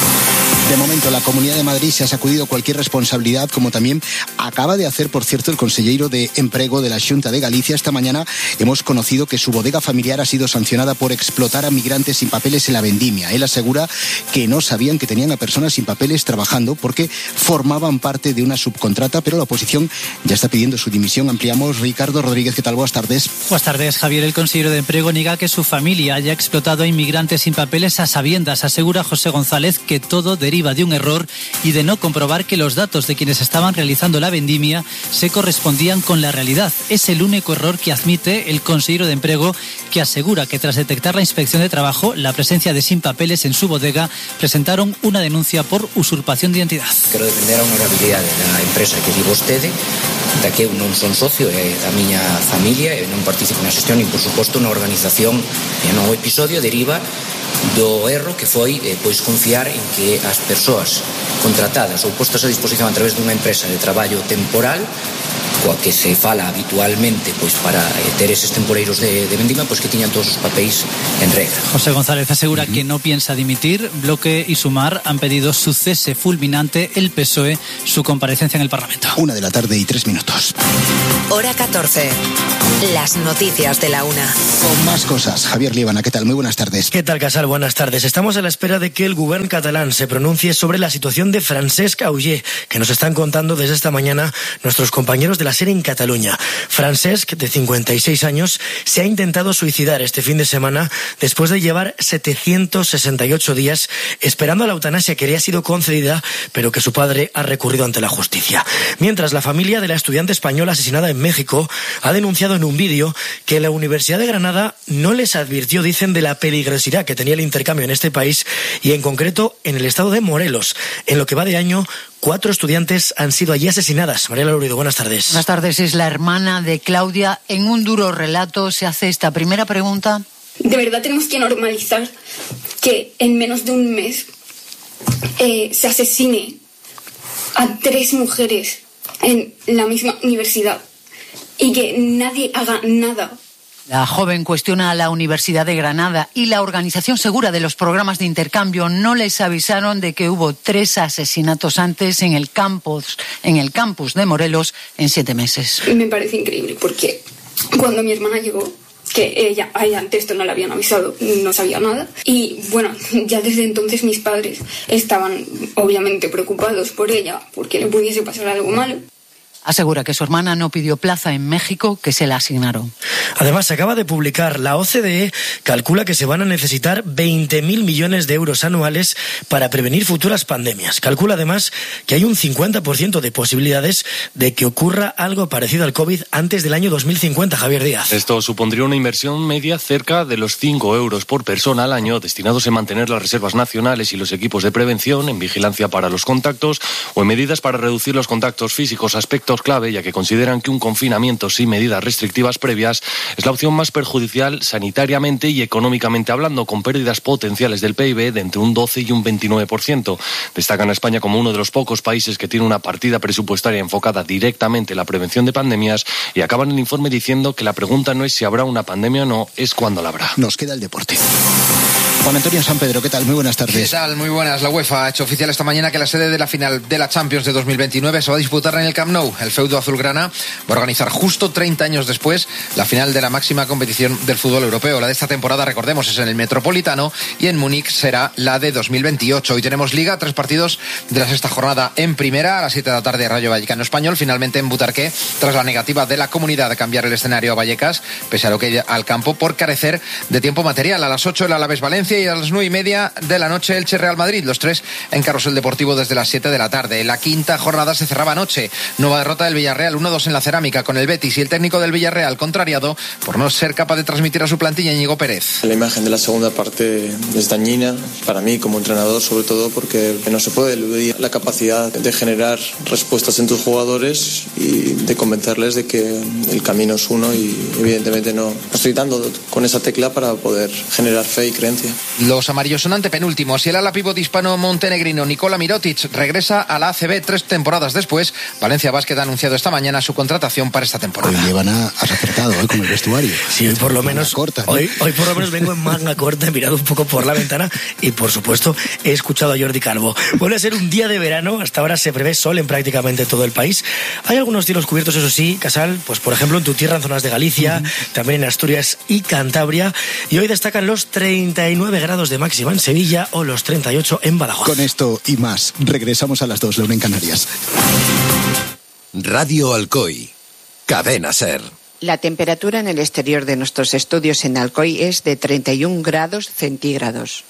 De momento, la Comunidad de Madrid se ha sacudido cualquier responsabilidad, como también acaba de hacer, por cierto, el consejero de Emprego de la Xunta de Galicia. Esta mañana hemos conocido que su bodega familiar ha sido sancionada por explotar a migrantes sin papeles en la vendimia. Él asegura que no sabían que tenían a personas sin papeles trabajando porque formaban parte de una subcontrata, pero la oposición ya está pidiendo su dimisión. Ampliamos. Ricardo Rodríguez, ¿qué tal? Buenas tardes. Buenas tardes, Javier. El consejero de Emprego niega que su familia haya explotado a inmigrantes sin papeles a sabiendas. Asegura José González que todo deriva de un error y de no comprobar que los datos de quienes estaban realizando la vendimia se correspondían con la realidad. Es el único error que admite el consejero de Emprego, que asegura que tras detectar la inspección de trabajo la presencia de sin papeles en su bodega, presentaron una denuncia por usurpación de identidad. Quero defender a honorabilidade da empresa que di vostede, da que eu non son socio, é da miña familia, e non participo na xestión, e por suposto na organización, e no episodio deriva do erro que foi eh, pois confiar en que as persoas contratadas ou postas a disposición a través dunha empresa de traballo temporal, coa que se fala habitualmente pois para eh, ter eses temporeiros de, de vendima, pois que tiñan todos os papéis en regla. José González asegura uh-huh. que no piensa dimitir. Bloque y Sumar han pedido su cese fulminante, el P S O E su comparecencia en el Parlamento. Una de la tarde y tres minutos. Hora catorce. Las noticias de la una. Con más cosas. Javier Líbana, ¿qué tal? Muy buenas tardes. ¿Qué tal, Casal? Buenas tardes. Estamos a la espera de que el gobierno catalán se pronuncie sobre la situación de Francesc Auger, que nos están contando desde esta mañana nuestros compañeros de la SER en Cataluña. Francesc, de cincuenta y seis años, se ha intentado suicidar este fin de semana después de llevar setecientos sesenta y ocho días esperando a la eutanasia que le ha sido concedida, pero que su padre ha recurrido ante la justicia. Mientras, la familia de la estudiante española asesinada en México ha denunciado en un vídeo que la Universidad de Granada no les advirtió, dicen, de la peligrosidad que tenía el intercambio en este país y en concreto en el estado de Morelos. En lo que va de año, cuatro estudiantes han sido allí asesinadas. Mariela Lourido, buenas tardes. Buenas tardes. Es la hermana de Claudia. En un duro relato se hace esta primera pregunta. De verdad tenemos que normalizar que en menos de un mes eh, se asesine a tres mujeres en la misma universidad y que nadie haga nada. La joven cuestiona a la Universidad de Granada y la Organización Segura de los programas de intercambio. No les avisaron de que hubo tres asesinatos antes en el campus, en el campus de Morelos en siete meses. Me parece increíble porque cuando mi hermana llegó, que ella, a ella antes esto no le habían avisado, no sabía nada. Y bueno, ya desde entonces mis padres estaban obviamente preocupados por ella, porque le pudiese pasar algo malo. Asegura que su hermana no pidió plaza en México, que se la asignaron. Además, se acaba de publicar, la O C D E calcula que se van a necesitar veinte mil millones de euros anuales para prevenir futuras pandemias. Calcula además que hay un cincuenta por ciento de posibilidades de que ocurra algo parecido al COVID antes del año dos mil cincuenta, Javier Díaz. Esto supondría una inversión media cerca de los cinco euros por persona al año, destinados en mantener las reservas nacionales y los equipos de prevención, en vigilancia para los contactos o en medidas para reducir los contactos físicos, aspectos clave, ya que consideran que un confinamiento sin medidas restrictivas previas es la opción más perjudicial sanitariamente y económicamente hablando, con pérdidas potenciales del P I B de entre un doce y un veintinueve por ciento. Destacan a España como uno de los pocos países que tiene una partida presupuestaria enfocada directamente en la prevención de pandemias, y acaban el informe diciendo que la pregunta no es si habrá una pandemia o no, es cuándo la habrá. Nos queda el deporte. Juan Antonio San Pedro, ¿qué tal? Muy buenas tardes. ¿Qué tal? Muy buenas. La UEFA ha hecho oficial esta mañana que la sede de la final de la Champions de dos mil veintinueve se va a disputar en el Camp Nou. El feudo azulgrana va a organizar justo treinta años después la final de la máxima competición del fútbol europeo. La de esta temporada, recordemos, es en el Metropolitano, y en Múnich será la de dos mil veintiocho. Hoy tenemos Liga, tres partidos de la sexta jornada en primera. A las siete de la tarde, Rayo Vallecano Español. Finalmente en Butarque, tras la negativa de la comunidad de cambiar el escenario a Vallecas, pese a lo que al campo por carecer de tiempo material. A las ocho el Alavés Valencia y a las nueve y media de la noche Elche Real Madrid, los tres en Carrusel Deportivo desde las siete de la tarde. La quinta jornada se cerraba anoche. Nueva derrota del Villarreal, uno dos en la Cerámica con el Betis, y el técnico del Villarreal contrariado por no ser capaz de transmitir a su plantilla, Íñigo Pérez. La imagen de la segunda parte es dañina para mí como entrenador, sobre todo porque no se puede eludir la capacidad de generar respuestas en tus jugadores y de convencerles de que el camino es uno, y evidentemente no estoy dando con esa tecla para poder generar fe y creencia. Los amarillos son antepenúltimos y el ala pívot hispano montenegrino Nikola Mirotic regresa a la A C B tres temporadas después. Valencia Basket ha anunciado esta mañana su contratación para esta temporada. Hoy llevan a, has acertado ¿eh? Con el vestuario. Sí, hoy por lo menos corta, ¿eh? hoy, hoy por lo menos vengo en manga corta, he mirado un poco por la ventana y por supuesto he escuchado a Jordi Calvo. Vuelve a ser un día de verano, hasta ahora se prevé sol en prácticamente todo el país. Hay algunos cielos cubiertos, eso sí, Casal, pues por ejemplo en tu tierra, en zonas de Galicia, uh-huh. también en Asturias y Cantabria, y hoy destacan los treinta y nueve grados de máxima en Sevilla o los treinta y ocho en Badajoz. Con esto y más, regresamos a las dos, la una en Canarias. Radio Alcoy, Cadena SER. La temperatura en el exterior de nuestros estudios en Alcoy es de treinta y un grados centígrados.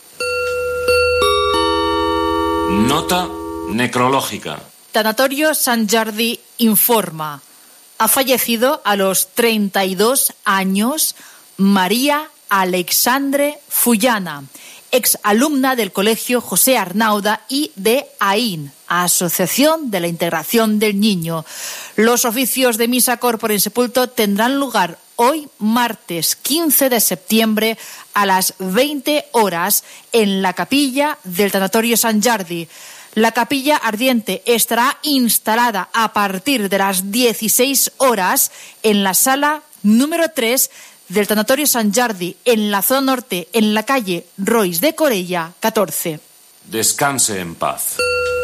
Nota necrológica. Tanatorio Sant Jordi informa. Ha fallecido a los treinta y dos años María Alexandre Fullana, exalumna del Colegio José Arnauda y de AIN, Asociación de la Integración del Niño. Los oficios de misa corpore en sepulto tendrán lugar hoy, martes quince de septiembre, a las veinte horas, en la capilla del Tanatorio Sant Jordi. La capilla ardiente estará instalada a partir de las dieciséis horas en la sala número tres del Tanatorio Sant Jordi, en la zona norte, en la calle Rois de Corella, catorce. Descanse en paz.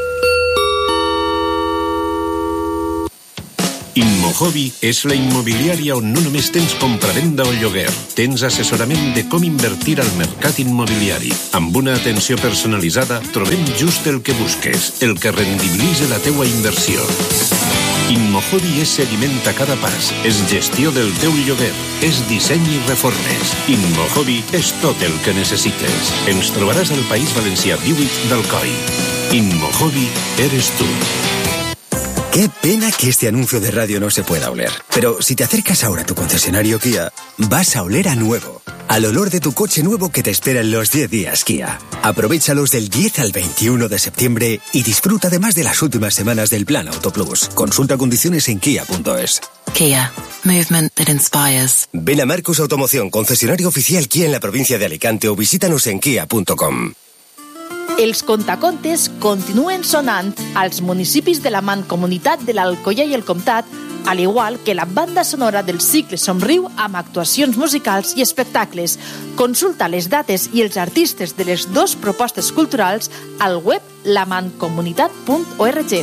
Immohobby és la immobiliària on no només tens compravenda o lloguer, tens assessorament de com invertir al mercat immobiliari. Amb una atenció personalitzada trobem just el que busques, el que rendibilitza la teua inversió. Immohobby és seguiment a cada pas, és gestió del teu lloguer, és disseny i reformes. Immohobby és tot el que necessites. Ens trobaràs al País Valencià díhuit d'Alcoi. Immohobby eres tu. Qué pena que este anuncio de radio no se pueda oler. Pero si te acercas ahora a tu concesionario Kia, vas a oler a nuevo. Al olor de tu coche nuevo que te espera en los diez días Kia. Aprovéchalos del diez al veintiuno de septiembre y disfruta además de las últimas semanas del Plan Autoplus. Consulta condiciones en kia punto es. Kia. Movement that inspires. Ven a Marcus Automoción, concesionario oficial Kia en la provincia de Alicante, o visítanos en kia punto com. Els contacontes continuen sonant als municipis de la Mancomunitat de l'Alcoià i el Comtat, al igual que la banda sonora del cicle Somriu amb actuacions musicals i espectacles. Consulta les dates i els artistes de les dues propostes culturals al web la mancomunitat punt org.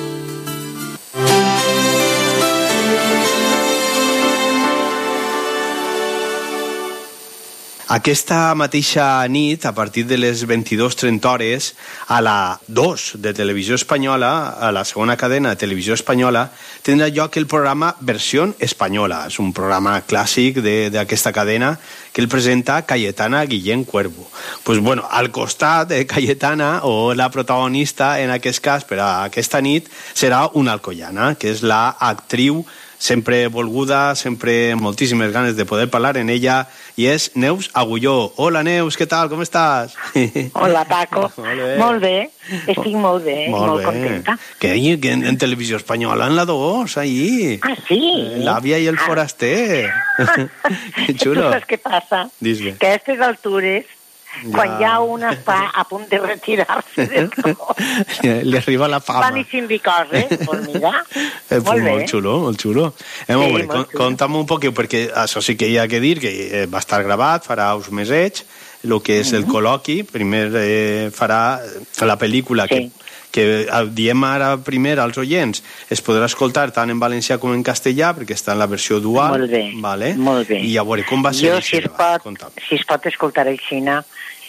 Aquesta mateixa nit, a partir de les vint-i-dues trenta hores, a la dos de Televisió Espanyola, a la segona cadena de Televisió Espanyola, tindrà lloc el programa Versió Espanyola. És un programa clàssic d'aquesta cadena que el presenta Cayetana Guillén Cuervo. Pues bueno, al costat de Cayetana, o la protagonista en aquest cas per a aquesta nit, serà una alcoiana, que és la actriu sempre volguda, sempre moltíssimes ganes de poder parlar en ella, i és Neus Agulló. Hola, Neus, què tal? Com estàs? Hola, Paco. Molt bé. Molt bé. Estic molt bé, molt, molt contenta. Que en, en Televisió Espanyola, en la dos, ahí. Ah, sí? L'àvia i el foraster. Que xulo. Tu saps què passa? Dis-me. Que a aquestes altures, ja. Quan ja una està a punt de retirar-se del cos, li arriba la fama. Van eixint de coses, pues mira, eh, molt pues bé. Molt xulo, molt xulo. Eh, Sí, molt bé, molt xulo. Conta'm un poquet, perquè això sí que hi ha que dir, que eh, va estar gravat, farà uns mesets, el que és el col·loqui, primer eh, farà la pel·lícula que, que diem ara primer als oients, es podrà escoltar tant en valencià com en castellà, perquè està en la versió dual. Molt bé, vale? molt bé. I a veure, com va ser? Jo, si es, pot, si es pot escoltar el Xina,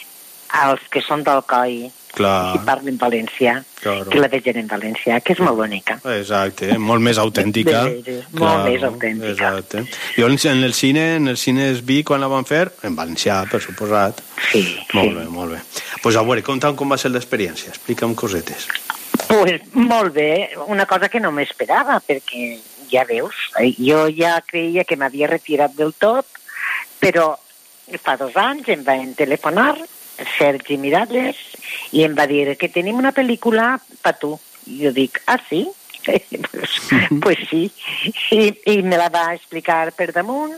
els que són d'Alcoi, Clar. si parlen valencià, Claro. que la vegin en valencià, que és molt bonica. Exacte, molt més autèntica. De veres, molt més autèntica. Exacte. Jo en el cine, en el cine es vi quan la van fer, en valencià, per suposat. Sí. Molt bé, molt bé. Pues a veure, conta'm com va ser l'experiència, explica'm cosetes. Pues molt bé, una cosa que no m'esperava, perquè ja veus, jo ja creia que m'havia retirat del tot, però fa dos anys em van telefonar Sergi Miralles i em va dir que tenim una pel·lícula per tu. I jo dic, ah, sí? pues, pues sí. I, I me la va explicar per damunt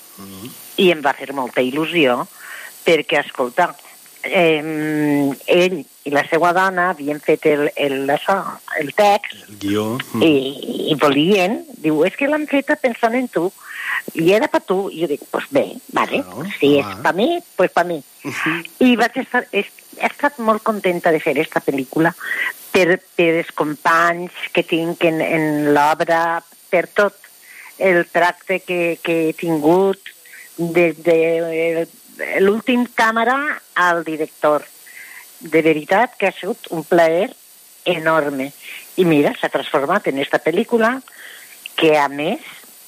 i em va fer molta il·lusió perquè, escolta, eh, ell i la seva dona havien fet el, el, això, el text el guió. i, i volien, diu, és que l'han feta pensant en tu i era per tu, i jo dic, pues bé, vale, claro, si és per mi, pues per mi. Uh-huh. I vaig estar, he, he estat molt contenta de fer aquesta pel·lícula per, per els companys que tinc en, en l'obra, per tot el tracte que, que he tingut des de, de l'últim càmera al director. De veritat que ha sigut un plaer enorme. I mira, s'ha transformat en aquesta pel·lícula que, a més,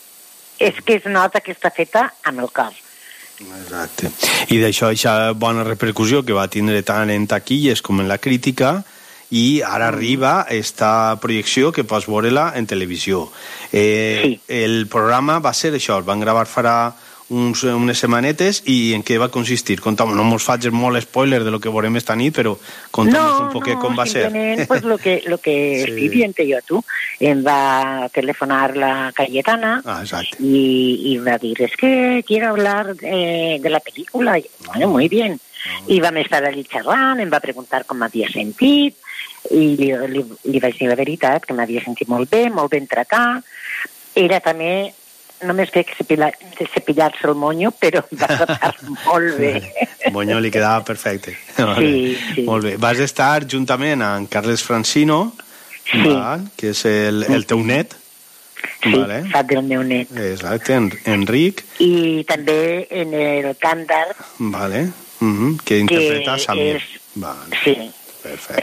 és que es nota que està feta amb el cor. Exacte. I d'això, aquesta bona repercussió que va tindre tant en taquilles com en la crítica, i ara arriba esta projecció que pots veure-la en televisió. Eh, sí. El programa va ser això, el van gravar farà uns, unes setmanetes, i en què va consistir? Conta'm, no mos faig molt spoiler de lo que veurem esta nit, però conta'm no, un poquet no, com va ser. No, no, pues lo que, lo que sí. Estic dient jo a tu. Em va telefonar la Cayetana ah, y, y va dir, es que quiero hablar de, de la película. Y, bueno, muy bien. I vam estar allí xerrant, em va preguntar com m'havia sentit, i li, li, li vaig dir la veritat, que m'havia sentit molt bé, molt ben tratat. Era també només té que cepillar-se el monyo, però va tratar molt bé. El monyo li quedava perfecte. Sí, sí. Molt bé. Vas estar juntament amb Carles Francino, sí. Val, que és el, el teu net. Sí, vale. Fa del meu net. Exacte, en, Enric. I també en el cant d'art. Vale. Uh-huh. Que interpreta Samir. És... Vale. Sí. Perfecte.